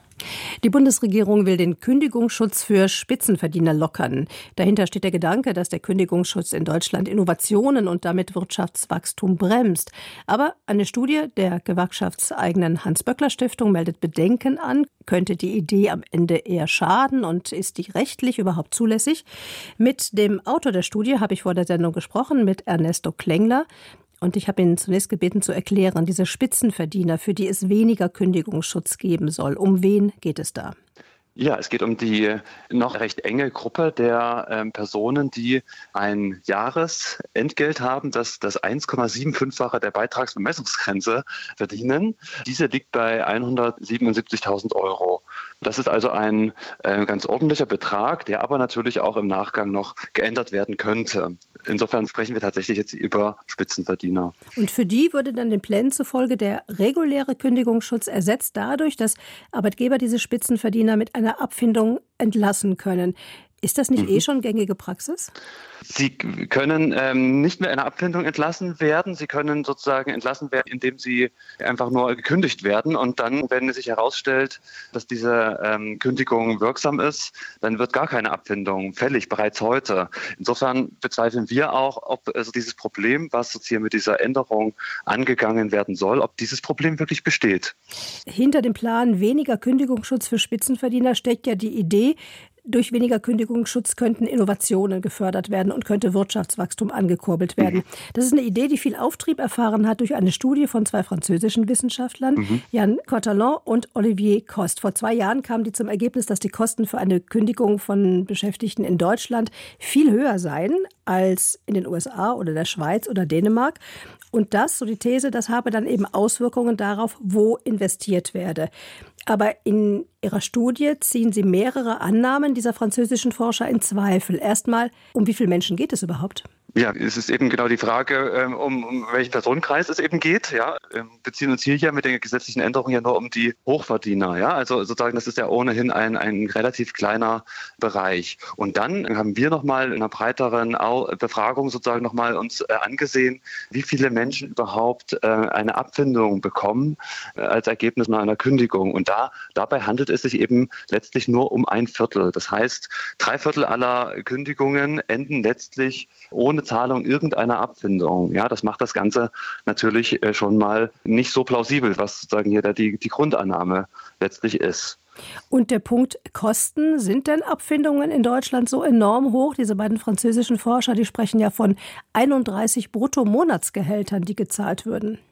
Die Bundesregierung will den Kündigungsschutz für Spitzenverdiener lockern. Dahinter steht der Gedanke, dass der Kündigungsschutz in Deutschland Innovationen und damit Wirtschaftswachstum bremst. Aber eine Studie der gewerkschaftseigenen Hans-Böckler-Stiftung meldet Bedenken an. Könnte die Idee am Ende eher schaden und ist die rechtlich überhaupt zulässig? Mit dem Autor der Studie habe ich vor der Sendung gesprochen, mit Ernesto Klengler. Und ich habe ihn zunächst gebeten zu erklären, diese Spitzenverdiener, für die es weniger Kündigungsschutz geben soll. Um wen geht es da? Ja, es geht um die noch recht enge Gruppe der ähm, Personen, die ein Jahresentgelt haben, das das eins Komma fünfundsiebzig-fache der Beitragsbemessungsgrenze verdienen. Diese liegt bei hundertsiebenundsiebzigtausend Euro. Das ist also ein äh, ganz ordentlicher Betrag, der aber natürlich auch im Nachgang noch geändert werden könnte. Insofern sprechen wir tatsächlich jetzt über Spitzenverdiener. Und für die würde dann den Plänen zufolge der reguläre Kündigungsschutz ersetzt dadurch, dass Arbeitgeber diese Spitzenverdiener mit einer Abfindung entlassen können. Ist das nicht mhm. eh schon gängige Praxis? Sie können ähm, nicht mehr in einer Abfindung entlassen werden. Sie können sozusagen entlassen werden, indem sie einfach nur gekündigt werden. Und dann, wenn es sich herausstellt, dass diese ähm, Kündigung wirksam ist, dann wird gar keine Abfindung fällig, bereits heute. Insofern bezweifeln wir auch, ob also dieses Problem, was jetzt hier mit dieser Änderung angegangen werden soll, ob dieses Problem wirklich besteht. Hinter dem Plan weniger Kündigungsschutz für Spitzenverdiener steckt ja die Idee, durch weniger Kündigungsschutz könnten Innovationen gefördert werden und könnte Wirtschaftswachstum angekurbelt werden. Das ist eine Idee, die viel Auftrieb erfahren hat durch eine Studie von zwei französischen Wissenschaftlern, mhm. Jan Cotalon und Olivier Coste. Vor zwei Jahren kamen die zum Ergebnis, dass die Kosten für eine Kündigung von Beschäftigten in Deutschland viel höher seien als in den U S A oder der Schweiz oder Dänemark. Und das, so die These, das habe dann eben Auswirkungen darauf, wo investiert werde. Aber in ihrer Studie ziehen sie mehrere Annahmen dieser französischen Forscher in Zweifel. Erstmal, um wie viele Menschen geht es überhaupt? Ja, es ist eben genau die Frage, um, um welchen Personenkreis es eben geht. Ja, wir beziehen uns hier ja mit den gesetzlichen Änderungen ja nur um die Hochverdiener. Ja, also sozusagen, das ist ja ohnehin ein, ein relativ kleiner Bereich. Und dann haben wir nochmal in einer breiteren Befragung sozusagen nochmal uns angesehen, wie viele Menschen überhaupt eine Abfindung bekommen als Ergebnis einer Kündigung. Und da, dabei handelt es sich eben letztlich nur um ein Viertel. Das heißt, drei Viertel aller Kündigungen enden letztlich ohne Zahlung irgendeiner Abfindung. Ja, das macht das Ganze natürlich schon mal nicht so plausibel, was sozusagen hier die, die Grundannahme letztlich ist. Und der Punkt Kosten, sind denn Abfindungen in Deutschland so enorm hoch? Diese beiden französischen Forscher, die sprechen ja von einunddreißig Bruttomonatsgehältern, die gezahlt würden.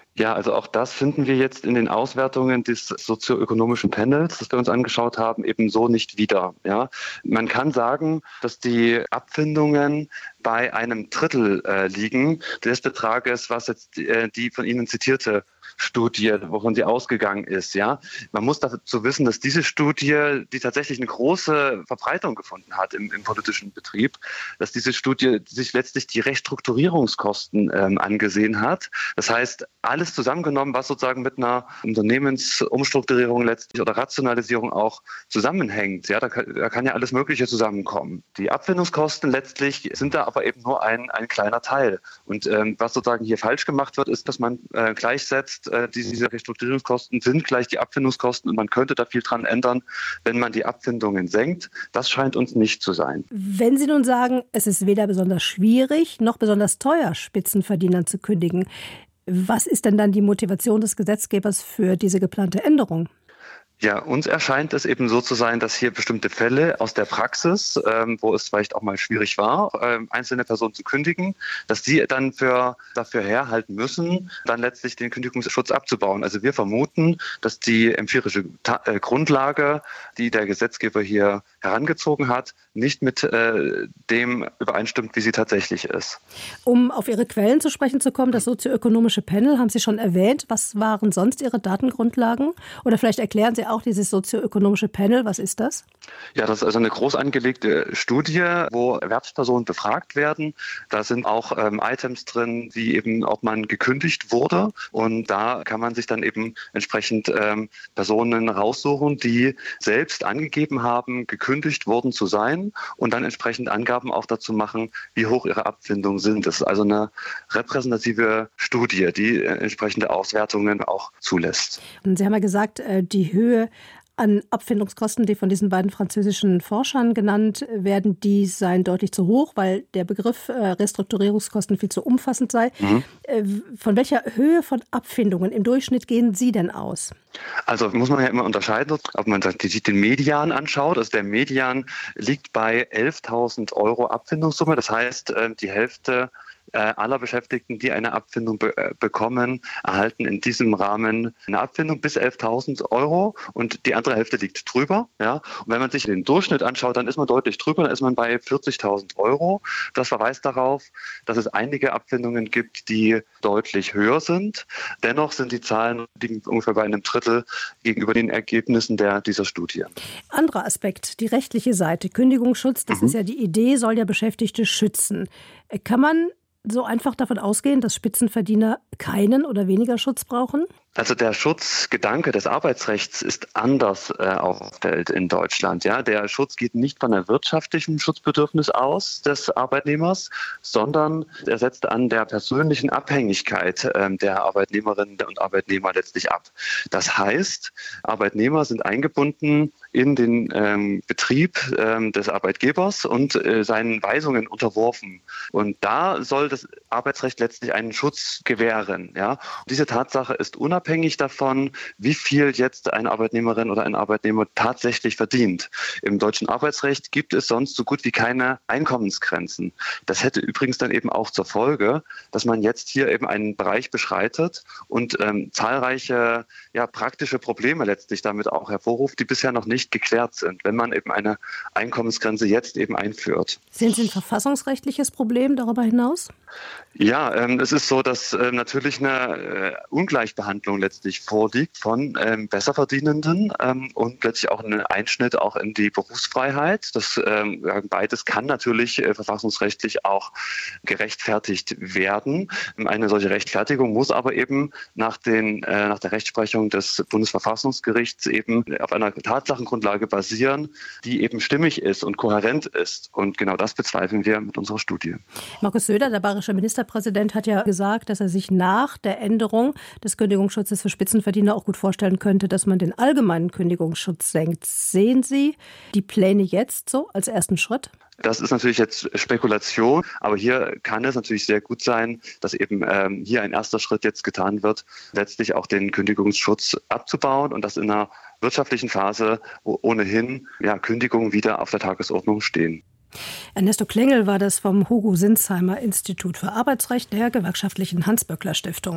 Ja, also auch das finden wir jetzt in den Auswertungen des sozioökonomischen Panels, das wir uns angeschaut haben, eben so nicht wieder. Ja, man kann sagen, dass die Abfindungen bei einem Drittel äh, liegen des Betrages, was jetzt äh, die von Ihnen zitierte Studie, wovon sie ausgegangen ist. Ja, man muss dazu wissen, dass diese Studie, die tatsächlich eine große Verbreitung gefunden hat im, im politischen Betrieb, dass diese Studie sich letztlich die Restrukturierungskosten ähm, angesehen hat. Das heißt, alles zusammengenommen, was sozusagen mit einer Unternehmensumstrukturierung letztlich oder Rationalisierung auch zusammenhängt. Ja, da kann, da kann ja alles Mögliche zusammenkommen. Die Abfindungskosten letztlich sind da aber eben nur ein, ein kleiner Teil. Und ähm, was sozusagen hier falsch gemacht wird, ist, dass man äh, gleichsetzt, äh, diese Restrukturierungskosten sind gleich die Abfindungskosten und man könnte da viel dran ändern, wenn man die Abfindungen senkt. Das scheint uns nicht zu sein. Wenn Sie nun sagen, es ist weder besonders schwierig noch besonders teuer, Spitzenverdienern zu kündigen, was ist denn dann die Motivation des Gesetzgebers für diese geplante Änderung? Ja, uns erscheint es eben so zu sein, dass hier bestimmte Fälle aus der Praxis, ähm, wo es vielleicht auch mal schwierig war, ähm, einzelne Personen zu kündigen, dass die dann für, dafür herhalten müssen, dann letztlich den Kündigungsschutz abzubauen. Also wir vermuten, dass die empirische Ta- äh, Grundlage, die der Gesetzgeber hier herangezogen hat, nicht mit äh, dem übereinstimmt, wie sie tatsächlich ist. Um auf Ihre Quellen zu sprechen zu kommen, das sozioökonomische Panel haben Sie schon erwähnt. Was waren sonst Ihre Datengrundlagen? Oder vielleicht erklären Sie auch dieses sozioökonomische Panel. Was ist das? Ja, das ist also eine groß angelegte Studie, wo Erwerbspersonen befragt werden. Da sind auch ähm, Items drin, wie eben, ob man gekündigt wurde. Und da kann man sich dann eben entsprechend ähm, Personen raussuchen, die selbst angegeben haben, gekündigt worden zu sein und dann entsprechend Angaben auch dazu machen, wie hoch ihre Abfindungen sind. Das ist also eine repräsentative Studie, die äh, entsprechende Auswertungen auch zulässt. Und Sie haben ja gesagt, die Höhe an Abfindungskosten, die von diesen beiden französischen Forschern genannt werden, die seien deutlich zu hoch, weil der Begriff Restrukturierungskosten viel zu umfassend sei. Mhm. Von welcher Höhe von Abfindungen im Durchschnitt gehen Sie denn aus? Also muss man ja immer unterscheiden, ob man sich den Median anschaut. Also der Median liegt bei elftausend Euro Abfindungssumme. Das heißt, die Hälfte aller Beschäftigten, die eine Abfindung be- bekommen, erhalten in diesem Rahmen eine Abfindung bis elftausend Euro und die andere Hälfte liegt drüber. Ja? Und wenn man sich den Durchschnitt anschaut, dann ist man deutlich drüber, dann ist man bei vierzigtausend Euro. Das verweist darauf, dass es einige Abfindungen gibt, die deutlich höher sind. Dennoch sind die Zahlen liegen ungefähr bei einem Drittel gegenüber den Ergebnissen der, dieser Studie. Anderer Aspekt, die rechtliche Seite. Kündigungsschutz, das mhm. ist ja die Idee, soll ja Beschäftigte schützen. Kann man so einfach davon ausgehen, dass Spitzenverdiener keinen oder weniger Schutz brauchen? Also der Schutzgedanke des Arbeitsrechts ist anders äh, aufgestellt in Deutschland. Ja, der Schutz geht nicht von einem wirtschaftlichen Schutzbedürfnis aus des Arbeitnehmers, sondern er setzt an der persönlichen Abhängigkeit äh, der Arbeitnehmerinnen und Arbeitnehmer letztlich ab. Das heißt, Arbeitnehmer sind eingebunden in den ähm, Betrieb ähm, des Arbeitgebers und äh, seinen Weisungen unterworfen. Und da soll das Arbeitsrecht letztlich einen Schutz gewähren. Ja? Und diese Tatsache ist unabhängig Unabhängig davon, wie viel jetzt eine Arbeitnehmerin oder ein Arbeitnehmer tatsächlich verdient. Im deutschen Arbeitsrecht gibt es sonst so gut wie keine Einkommensgrenzen. Das hätte übrigens dann eben auch zur Folge, dass man jetzt hier eben einen Bereich beschreitet und ähm, zahlreiche ja, praktische Probleme letztlich damit auch hervorruft, die bisher noch nicht geklärt sind, wenn man eben eine Einkommensgrenze jetzt eben einführt. Sehen Sie ein verfassungsrechtliches Problem darüber hinaus? Ja, ähm, es ist so, dass äh, natürlich eine äh, Ungleichbehandlung letztlich vorliegt von ähm, Besserverdienenden ähm, und letztlich auch ein Einschnitt auch in die Berufsfreiheit. Das ähm, beides kann natürlich äh, verfassungsrechtlich auch gerechtfertigt werden. Eine solche Rechtfertigung muss aber eben nach, den, äh, nach der Rechtsprechung des Bundesverfassungsgerichts eben auf einer Tatsachengrundlage basieren, die eben stimmig ist und kohärent ist. Und genau das bezweifeln wir mit unserer Studie. Markus Söder, der bayerische Ministerpräsident, hat ja gesagt, dass er sich nach der Änderung des Kündigungsschutzes für Spitzenverdiener auch gut vorstellen könnte, dass man den allgemeinen Kündigungsschutz senkt. Sehen Sie die Pläne jetzt so als ersten Schritt? Das ist natürlich jetzt Spekulation, aber hier kann es natürlich sehr gut sein, dass eben ähm, hier ein erster Schritt jetzt getan wird, letztlich auch den Kündigungsschutz abzubauen und das in einer wirtschaftlichen Phase, wo ohnehin ja, Kündigungen wieder auf der Tagesordnung stehen. Ernesto Klengel war das vom Hugo Sinsheimer Institut für Arbeitsrecht der gewerkschaftlichen Hans-Böckler Stiftung.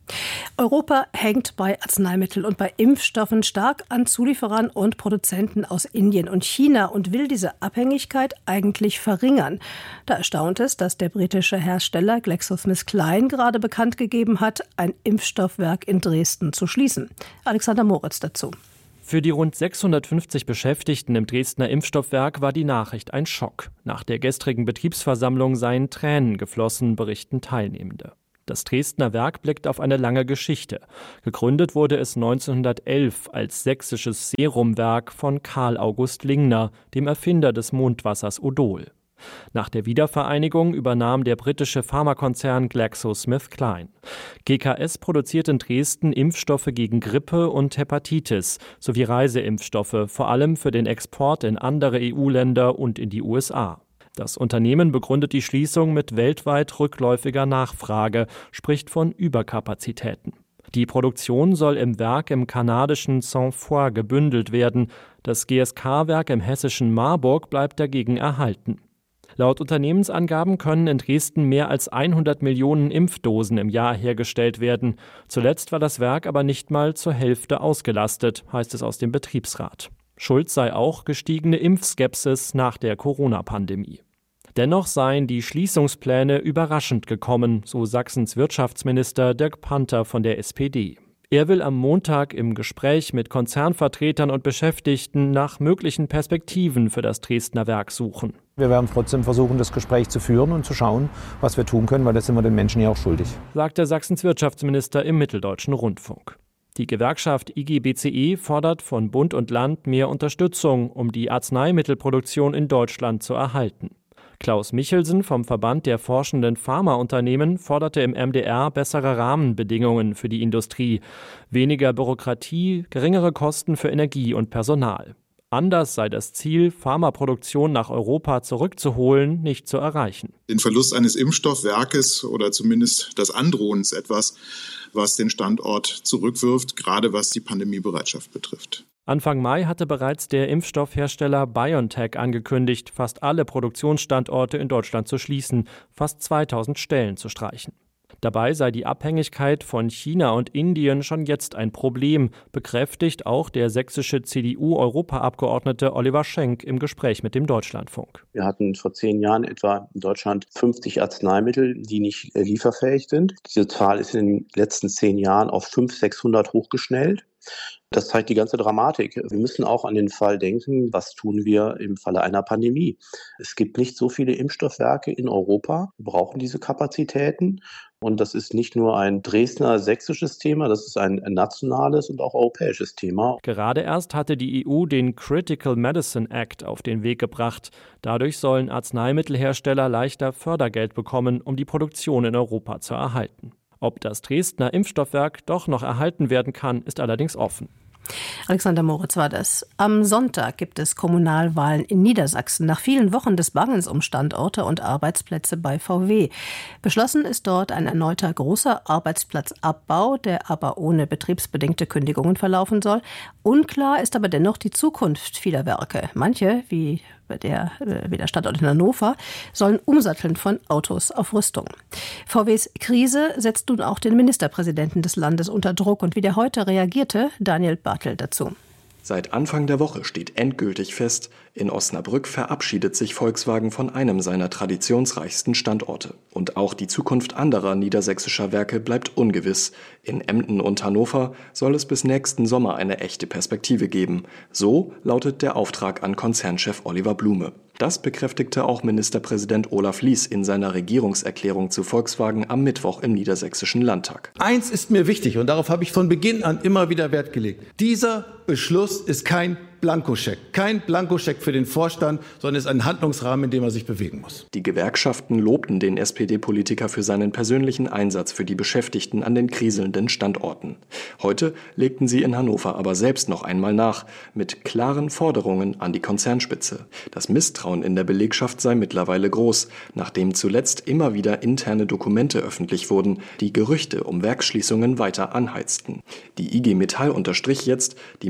Europa hängt bei Arzneimitteln und bei Impfstoffen stark an Zulieferern und Produzenten aus Indien und China und will diese Abhängigkeit eigentlich verringern. Da erstaunt es, dass der britische Hersteller GlaxoSmithKline gerade bekannt gegeben hat, ein Impfstoffwerk in Dresden zu schließen. Alexander Moritz dazu. Für die rund sechshundertfünfzig Beschäftigten im Dresdner Impfstoffwerk war die Nachricht ein Schock. Nach der gestrigen Betriebsversammlung seien Tränen geflossen, berichten Teilnehmende. Das Dresdner Werk blickt auf eine lange Geschichte. Gegründet wurde es neunzehnhundertelf als sächsisches Serumwerk von Karl August Lingner, dem Erfinder des Mondwassers Odol. Nach der Wiedervereinigung übernahm der britische Pharmakonzern GlaxoSmithKline. G K S produziert in Dresden Impfstoffe gegen Grippe und Hepatitis sowie Reiseimpfstoffe, vor allem für den Export in andere E U-Länder und in die U S A. Das Unternehmen begründet die Schließung mit weltweit rückläufiger Nachfrage, spricht von Überkapazitäten. Die Produktion soll im Werk im kanadischen Saint-Foy gebündelt werden. Das G S K-Werk im hessischen Marburg bleibt dagegen erhalten. Laut Unternehmensangaben können in Dresden mehr als hundert Millionen Impfdosen im Jahr hergestellt werden. Zuletzt war das Werk aber nicht mal zur Hälfte ausgelastet, heißt es aus dem Betriebsrat. Schuld sei auch gestiegene Impfskepsis nach der Corona-Pandemie. Dennoch seien die Schließungspläne überraschend gekommen, so Sachsens Wirtschaftsminister Dirk Panther von der S P D. Er will am Montag im Gespräch mit Konzernvertretern und Beschäftigten nach möglichen Perspektiven für das Dresdner Werk suchen. Wir werden trotzdem versuchen, das Gespräch zu führen und zu schauen, was wir tun können, weil das sind wir den Menschen ja auch schuldig, sagte Sachsens Wirtschaftsminister im Mitteldeutschen Rundfunk. Die Gewerkschaft I G B C E fordert von Bund und Land mehr Unterstützung, um die Arzneimittelproduktion in Deutschland zu erhalten. Klaus Michelsen vom Verband der forschenden Pharmaunternehmen forderte im M D R bessere Rahmenbedingungen für die Industrie, weniger Bürokratie, geringere Kosten für Energie und Personal. Anders sei das Ziel, Pharmaproduktion nach Europa zurückzuholen, nicht zu erreichen. Den Verlust eines Impfstoffwerkes oder zumindest das Androhen ist etwas, was den Standort zurückwirft, gerade was die Pandemiebereitschaft betrifft. Anfang Mai hatte bereits der Impfstoffhersteller BioNTech angekündigt, fast alle Produktionsstandorte in Deutschland zu schließen, fast zweitausend Stellen zu streichen. Dabei sei die Abhängigkeit von China und Indien schon jetzt ein Problem, bekräftigt auch der sächsische C D U-Europaabgeordnete Oliver Schenk im Gespräch mit dem Deutschlandfunk. Wir hatten vor zehn Jahren etwa in Deutschland fünfzig Arzneimittel, die nicht lieferfähig sind. Diese Zahl ist in den letzten zehn Jahren auf fünfhundert, sechshundert hochgeschnellt. Das zeigt die ganze Dramatik. Wir müssen auch an den Fall denken, was tun wir im Falle einer Pandemie. Es gibt nicht so viele Impfstoffwerke in Europa. Wir brauchen diese Kapazitäten. Und das ist nicht nur ein Dresdner sächsisches Thema, das ist ein nationales und auch europäisches Thema. Gerade erst hatte die E U den Critical Medicine Act auf den Weg gebracht. Dadurch sollen Arzneimittelhersteller leichter Fördergeld bekommen, um die Produktion in Europa zu erhalten. Ob das Dresdner Impfstoffwerk doch noch erhalten werden kann, ist allerdings offen. Alexander Moritz war das. Am Sonntag gibt es Kommunalwahlen in Niedersachsen. Nach vielen Wochen des Bangens um Standorte und Arbeitsplätze bei V W. Beschlossen ist dort ein erneuter großer Arbeitsplatzabbau, der aber ohne betriebsbedingte Kündigungen verlaufen soll. Unklar ist aber dennoch die Zukunft vieler Werke. Manche, wie der, wie der Standort in Hannover, sollen umsatteln von Autos auf Rüstung. V Ws Krise setzt nun auch den Ministerpräsidenten des Landes unter Druck. Und wie der heute reagierte, Daniel Bartel dazu. Seit Anfang der Woche steht endgültig fest, in Osnabrück verabschiedet sich Volkswagen von einem seiner traditionsreichsten Standorte. Und auch die Zukunft anderer niedersächsischer Werke bleibt ungewiss. In Emden und Hannover soll es bis nächsten Sommer eine echte Perspektive geben. So lautet der Auftrag an Konzernchef Oliver Blume. Das bekräftigte auch Ministerpräsident Olaf Lies in seiner Regierungserklärung zu Volkswagen am Mittwoch im Niedersächsischen Landtag. Eins ist mir wichtig und darauf habe ich von Beginn an immer wieder Wert gelegt. Dieser Beschluss ist kein Blankoscheck. Kein Blankoscheck für den Vorstand, sondern ist ein Handlungsrahmen, in dem er sich bewegen muss. Die Gewerkschaften lobten den S P D-Politiker für seinen persönlichen Einsatz für die Beschäftigten an den kriselnden Standorten. Heute legten sie in Hannover aber selbst noch einmal nach, mit klaren Forderungen an die Konzernspitze. Das Misstrauen in der Belegschaft sei mittlerweile groß, nachdem zuletzt immer wieder interne Dokumente öffentlich wurden, die Gerüchte um Werksschließungen weiter anheizten. Die I G Metall unterstrich jetzt, die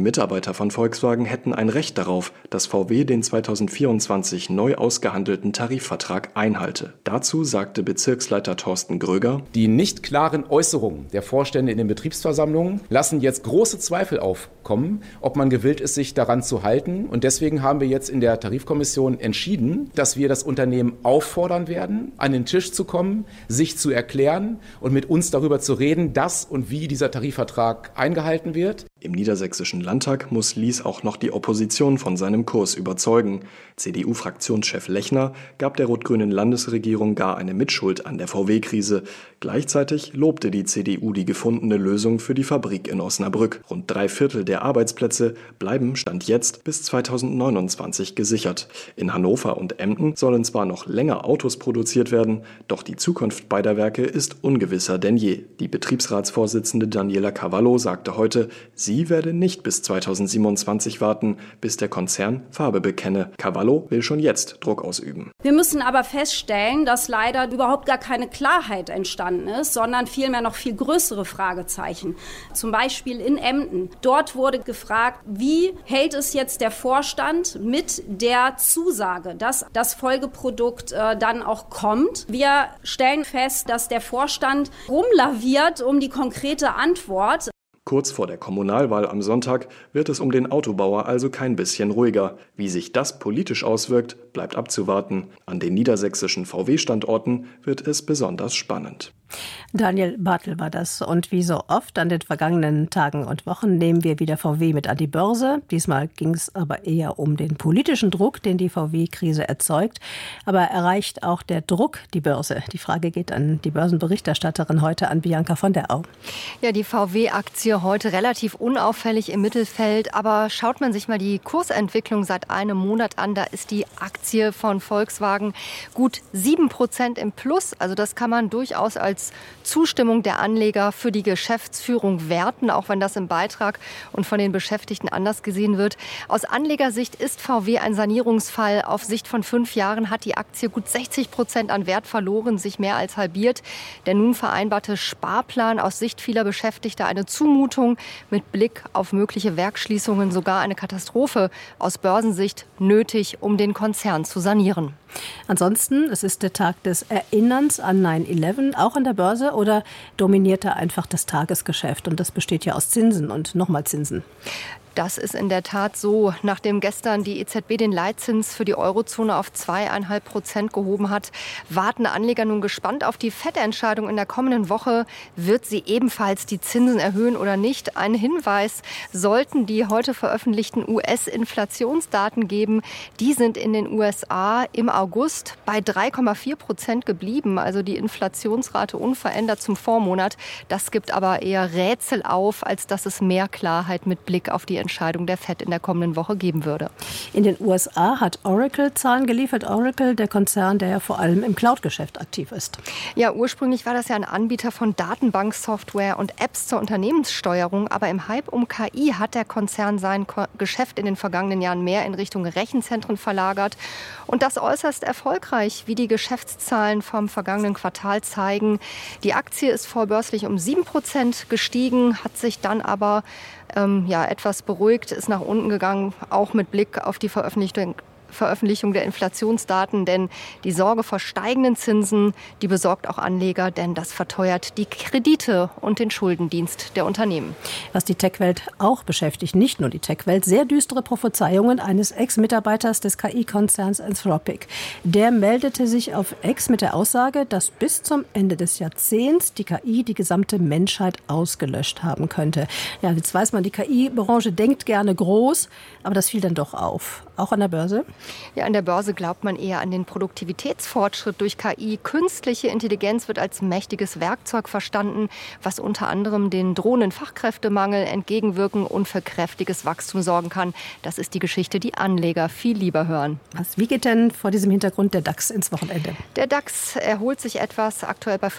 Mitarbeiter von Volkswagen hätten ein Recht darauf, dass V W den zweitausendvierundzwanzig neu ausgehandelten Tarifvertrag einhalte. Dazu sagte Bezirksleiter Thorsten Gröger: Die nicht klaren Äußerungen der Vorstände in den Betriebsversammlungen lassen jetzt große Zweifel aufkommen, ob man gewillt ist, sich daran zu halten. Und deswegen haben wir jetzt in der Tarifkommission entschieden, dass wir das Unternehmen auffordern werden, an den Tisch zu kommen, sich zu erklären und mit uns darüber zu reden, dass und wie dieser Tarifvertrag eingehalten wird. Im Niedersächsischen Landtag muss Lies auch noch die Opposition von seinem Kurs überzeugen. C D U-Fraktionschef Lechner gab der rot-grünen Landesregierung gar eine Mitschuld an der V W-Krise. Gleichzeitig lobte die C D U die gefundene Lösung für die Fabrik in Osnabrück. Rund drei Viertel der Arbeitsplätze bleiben Stand jetzt bis zweitausendneunundzwanzig gesichert. In Hannover und Emden sollen zwar noch länger Autos produziert werden, doch die Zukunft beider Werke ist ungewisser denn je. Die Betriebsratsvorsitzende Daniela Cavallo sagte heute, sie werde nicht bis zweitausendsiebenundzwanzig warten, bis der Konzern Farbe bekenne. Cavallo will schon jetzt Druck ausüben. Wir müssen aber feststellen, dass leider überhaupt gar keine Klarheit entstanden ist, sondern vielmehr noch viel größere Fragezeichen. Zum Beispiel in Emden. Dort wurde gefragt, wie hält es jetzt der Vorstand mit der Zusage, dass das Folgeprodukt äh, dann auch kommt. Wir stellen fest, dass der Vorstand rumlaviert um die konkrete Antwort. Kurz vor der Kommunalwahl am Sonntag wird es um den Autobauer also kein bisschen ruhiger. Wie sich das politisch auswirkt, bleibt abzuwarten. An den niedersächsischen V W-Standorten wird es besonders spannend. Daniel Bartel war das. Und wie so oft an den vergangenen Tagen und Wochen nehmen wir wieder V W mit an die Börse. Diesmal ging es aber eher um den politischen Druck, den die V W-Krise erzeugt. Aber erreicht auch der Druck die Börse? Die Frage geht an die Börsenberichterstatterin heute, an Bianca von der Au. Ja, die V W-Aktie heute relativ unauffällig im Mittelfeld. Aber schaut man sich mal die Kursentwicklung seit einem Monat an, da ist die Aktie von Volkswagen gut sieben Prozent im Plus. Also das kann man durchaus als Zustimmung der Anleger für die Geschäftsführung werten, auch wenn das im Beitrag und von den Beschäftigten anders gesehen wird. Aus Anlegersicht ist V W ein Sanierungsfall. Auf Sicht von fünf Jahren hat die Aktie gut sechzig Prozent an Wert verloren, sich mehr als halbiert. Der nun vereinbarte Sparplan aus Sicht vieler Beschäftigter eine Zumutung, mit Blick auf mögliche Werksschließungen sogar eine Katastrophe aus Börsensicht nötig, um den Konzern zu sanieren. Ansonsten, es ist der Tag des Erinnerns an neun elf, auch an der Börse, oder dominiert da einfach das Tagesgeschäft? Und das besteht ja aus Zinsen und nochmal Zinsen. Das ist in der Tat so. Nachdem gestern die E Z B den Leitzins für die Eurozone auf zwei Komma fünf Prozent gehoben hat, warten Anleger nun gespannt auf die Fed-Entscheidung in der kommenden Woche. Wird sie ebenfalls die Zinsen erhöhen oder nicht? Ein Hinweis sollten die heute veröffentlichten U S-Inflationsdaten geben. Die sind in den U S A im August bei drei Komma vier Prozent geblieben. Also die Inflationsrate unverändert zum Vormonat. Das gibt aber eher Rätsel auf, als dass es mehr Klarheit mit Blick auf die Entscheidung der Fed in der kommenden Woche geben würde. In den U S A hat Oracle Zahlen geliefert. Oracle, der Konzern, der ja vor allem im Cloud-Geschäft aktiv ist. Ja, ursprünglich war das ja ein Anbieter von Datenbanksoftware und Apps zur Unternehmenssteuerung. Aber im Hype um K I hat der Konzern sein Geschäft in den vergangenen Jahren mehr in Richtung Rechenzentren verlagert. Und das äußerst erfolgreich, wie die Geschäftszahlen vom vergangenen Quartal zeigen. Die Aktie ist vorbörslich um sieben Prozent gestiegen, hat sich dann aber ähm, ja, etwas beruhigt, ist nach unten gegangen, auch mit Blick auf die Veröffentlichung Veröffentlichung der Inflationsdaten, denn die Sorge vor steigenden Zinsen, die besorgt auch Anleger, denn das verteuert die Kredite und den Schuldendienst der Unternehmen. Was die Tech-Welt auch beschäftigt, nicht nur die Tech-Welt, sehr düstere Prophezeiungen eines Ex-Mitarbeiters des K I-Konzerns Anthropic. Der meldete sich auf X mit der Aussage, dass bis zum Ende des Jahrzehnts die K I die gesamte Menschheit ausgelöscht haben könnte. Ja, jetzt weiß man, die K I-Branche denkt gerne groß, aber das fiel dann doch auf. Auch an der Börse? Ja, an der Börse glaubt man eher an den Produktivitätsfortschritt durch K I. Künstliche Intelligenz wird als mächtiges Werkzeug verstanden, was unter anderem den drohenden Fachkräftemangel entgegenwirken und für kräftiges Wachstum sorgen kann. Das ist die Geschichte, die Anleger viel lieber hören. Was, wie geht denn vor diesem Hintergrund der DAX ins Wochenende? Der DAX erholt sich etwas, aktuell bei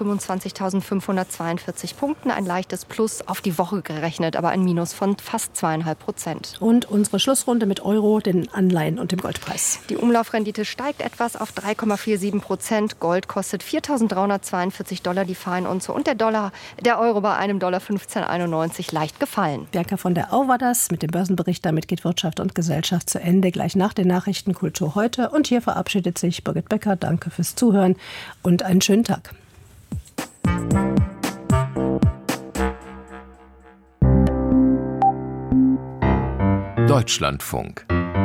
fünfundzwanzigtausendfünfhundertzweiundvierzig Punkten. Ein leichtes Plus auf die Woche gerechnet, aber ein Minus von fast zweieinhalb Prozent. Und unsere Schlussrunde mit Euro, den Anleihen und dem Goldpreis. Goldpreis. Die Umlaufrendite steigt etwas auf drei Komma siebenundvierzig Prozent. Gold kostet viertausenddreihundertzweiundvierzig Dollar die Feinunze und der Dollar, der Euro bei einem Dollar fünfzehn einundneunzig leicht gefallen. Bianca von der Au war das mit dem Börsenbericht. Damit geht Wirtschaft und Gesellschaft zu Ende. Gleich nach den Nachrichten Kultur heute. Und hier verabschiedet sich Birgit Becker. Danke fürs Zuhören und einen schönen Tag. Deutschlandfunk.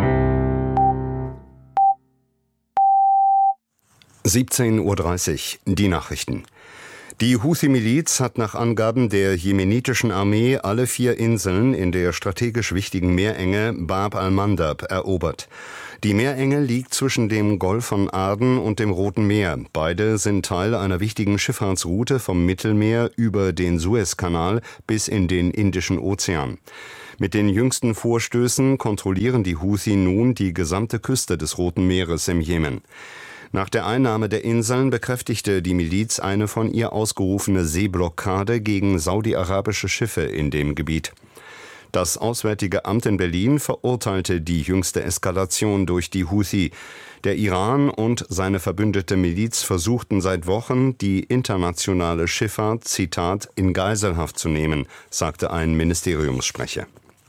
siebzehn Uhr dreißig, die Nachrichten. Die Houthi-Miliz hat nach Angaben der jemenitischen Armee alle vier Inseln in der strategisch wichtigen Meerenge Bab al-Mandab erobert. Die Meerenge liegt zwischen dem Golf von Aden und dem Roten Meer. Beide sind Teil einer wichtigen Schifffahrtsroute vom Mittelmeer über den Suezkanal bis in den Indischen Ozean. Mit den jüngsten Vorstößen kontrollieren die Houthi nun die gesamte Küste des Roten Meeres im Jemen. Nach der Einnahme der Inseln bekräftigte die Miliz eine von ihr ausgerufene Seeblockade gegen saudi-arabische Schiffe in dem Gebiet. Das Auswärtige Amt in Berlin verurteilte die jüngste Eskalation durch die Houthi. Der Iran und seine verbündete Miliz versuchten seit Wochen, die internationale Schifffahrt, Zitat, in Geiselhaft zu nehmen, sagte ein Ministeriumssprecher.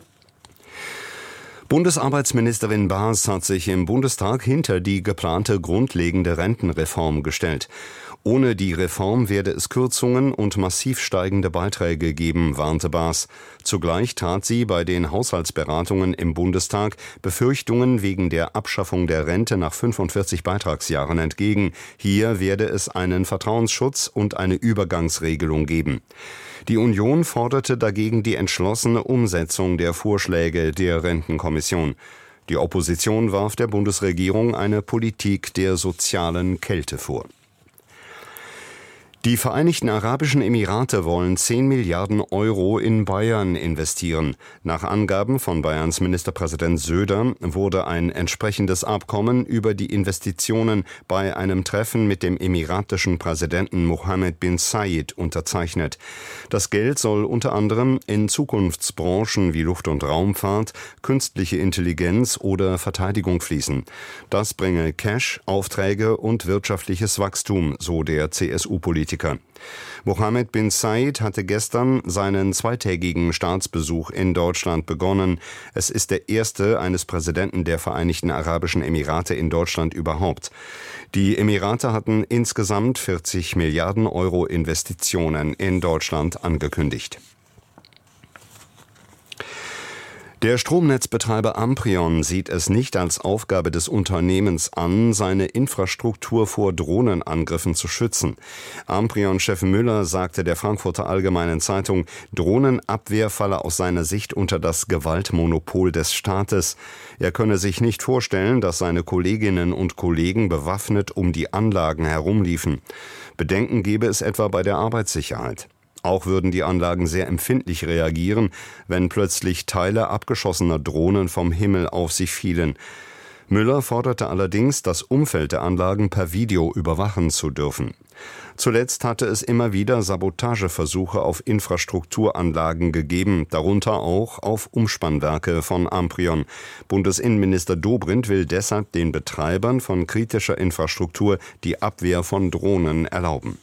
Bundesarbeitsministerin Baas hat sich im Bundestag hinter die geplante grundlegende Rentenreform gestellt. Ohne die Reform werde es Kürzungen und massiv steigende Beiträge geben, warnte Baas. Zugleich trat sie bei den Haushaltsberatungen im Bundestag Befürchtungen wegen der Abschaffung der Rente nach fünfundvierzig Beitragsjahren entgegen. Hier werde es einen Vertrauensschutz und eine Übergangsregelung geben. Die Union forderte dagegen die entschlossene Umsetzung der Vorschläge der Rentenkommission. Die Opposition warf der Bundesregierung eine Politik der sozialen Kälte vor. Die Vereinigten Arabischen Emirate wollen zehn Milliarden Euro in Bayern investieren. Nach Angaben von Bayerns Ministerpräsident Söder wurde ein entsprechendes Abkommen über die Investitionen bei einem Treffen mit dem emiratischen Präsidenten Mohammed bin Zayed unterzeichnet. Das Geld soll unter anderem in Zukunftsbranchen wie Luft- und Raumfahrt, künstliche Intelligenz oder Verteidigung fließen. Das bringe Cash, Aufträge und wirtschaftliches Wachstum, so der C S U-Politiker. Mohammed bin Zayed hatte gestern seinen zweitägigen Staatsbesuch in Deutschland begonnen. Es ist der erste eines Präsidenten der Vereinigten Arabischen Emirate in Deutschland überhaupt. Die Emirate hatten insgesamt vierzig Milliarden Euro Investitionen in Deutschland angekündigt. Der Stromnetzbetreiber Amprion sieht es nicht als Aufgabe des Unternehmens an, seine Infrastruktur vor Drohnenangriffen zu schützen. Amprion-Chef Müller sagte der Frankfurter Allgemeinen Zeitung, Drohnenabwehr falle aus seiner Sicht unter das Gewaltmonopol des Staates. Er könne sich nicht vorstellen, dass seine Kolleginnen und Kollegen bewaffnet um die Anlagen herumliefen. Bedenken gebe es etwa bei der Arbeitssicherheit. Auch würden die Anlagen sehr empfindlich reagieren, wenn plötzlich Teile abgeschossener Drohnen vom Himmel auf sie fielen. Müller forderte allerdings, das Umfeld der Anlagen per Video überwachen zu dürfen. Zuletzt hatte es immer wieder Sabotageversuche auf Infrastrukturanlagen gegeben, darunter auch auf Umspannwerke von Amprion. Bundesinnenminister Dobrindt will deshalb den Betreibern von kritischer Infrastruktur die Abwehr von Drohnen erlauben.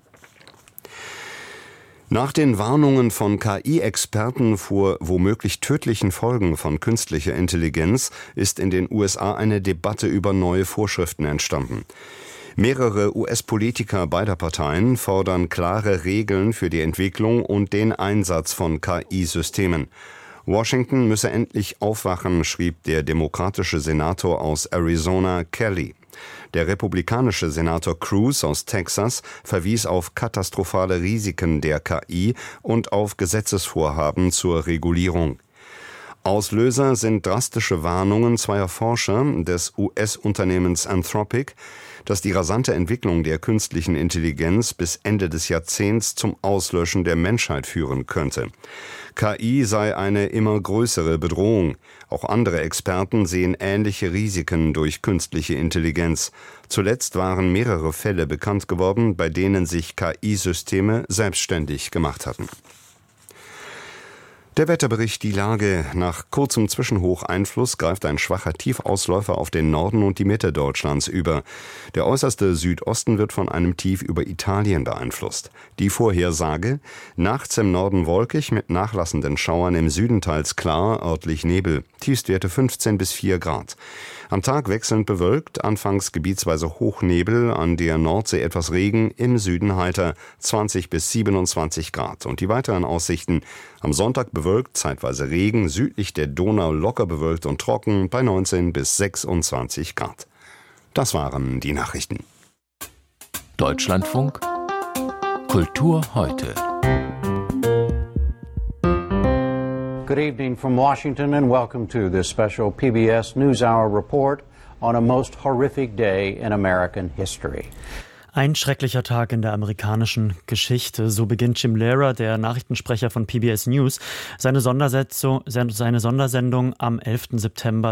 Nach den Warnungen von K I-Experten vor womöglich tödlichen Folgen von künstlicher Intelligenz ist in den U S A eine Debatte über neue Vorschriften entstanden. Mehrere U S-Politiker beider Parteien fordern klare Regeln für die Entwicklung und den Einsatz von K I-Systemen. Washington müsse endlich aufwachen, schrieb der demokratische Senator aus Arizona Kelly. Der republikanische Senator Cruz aus Texas verwies auf katastrophale Risiken der K I und auf Gesetzesvorhaben zur Regulierung. Auslöser sind drastische Warnungen zweier Forscher des U S-Unternehmens Anthropic, dass die rasante Entwicklung der künstlichen Intelligenz bis Ende des Jahrzehnts zum Auslöschen der Menschheit führen könnte. K I sei eine immer größere Bedrohung. Auch andere Experten sehen ähnliche Risiken durch künstliche Intelligenz. Zuletzt waren mehrere Fälle bekannt geworden, bei denen sich K I-Systeme selbstständig gemacht hatten. Der Wetterbericht, die Lage. Nach kurzem Zwischenhocheinfluss greift ein schwacher Tiefausläufer auf den Norden und die Mitte Deutschlands über. Der äußerste Südosten wird von einem Tief über Italien beeinflusst. Die Vorhersage: nachts im Norden wolkig mit nachlassenden Schauern, im Süden teils klar, örtlich Nebel. Tiefstwerte fünfzehn bis vier Grad. Am Tag wechselnd bewölkt, anfangs gebietsweise Hochnebel, an der Nordsee etwas Regen, im Süden heiter, zwanzig bis siebenundzwanzig Grad. Und die weiteren Aussichten: am Sonntag bewölkt, zeitweise Regen, südlich der Donau locker bewölkt und trocken, bei neunzehn bis sechsundzwanzig Grad. Das waren die Nachrichten. Deutschlandfunk Kultur heute. Good evening from Washington and welcome to this special P B S NewsHour report on a most horrific day in American history. Ein schrecklicher Tag in der amerikanischen Geschichte. So beginnt Jim Lehrer, der Nachrichtensprecher von P B S News, seine Sondersetzung, seine Sondersendung am elften September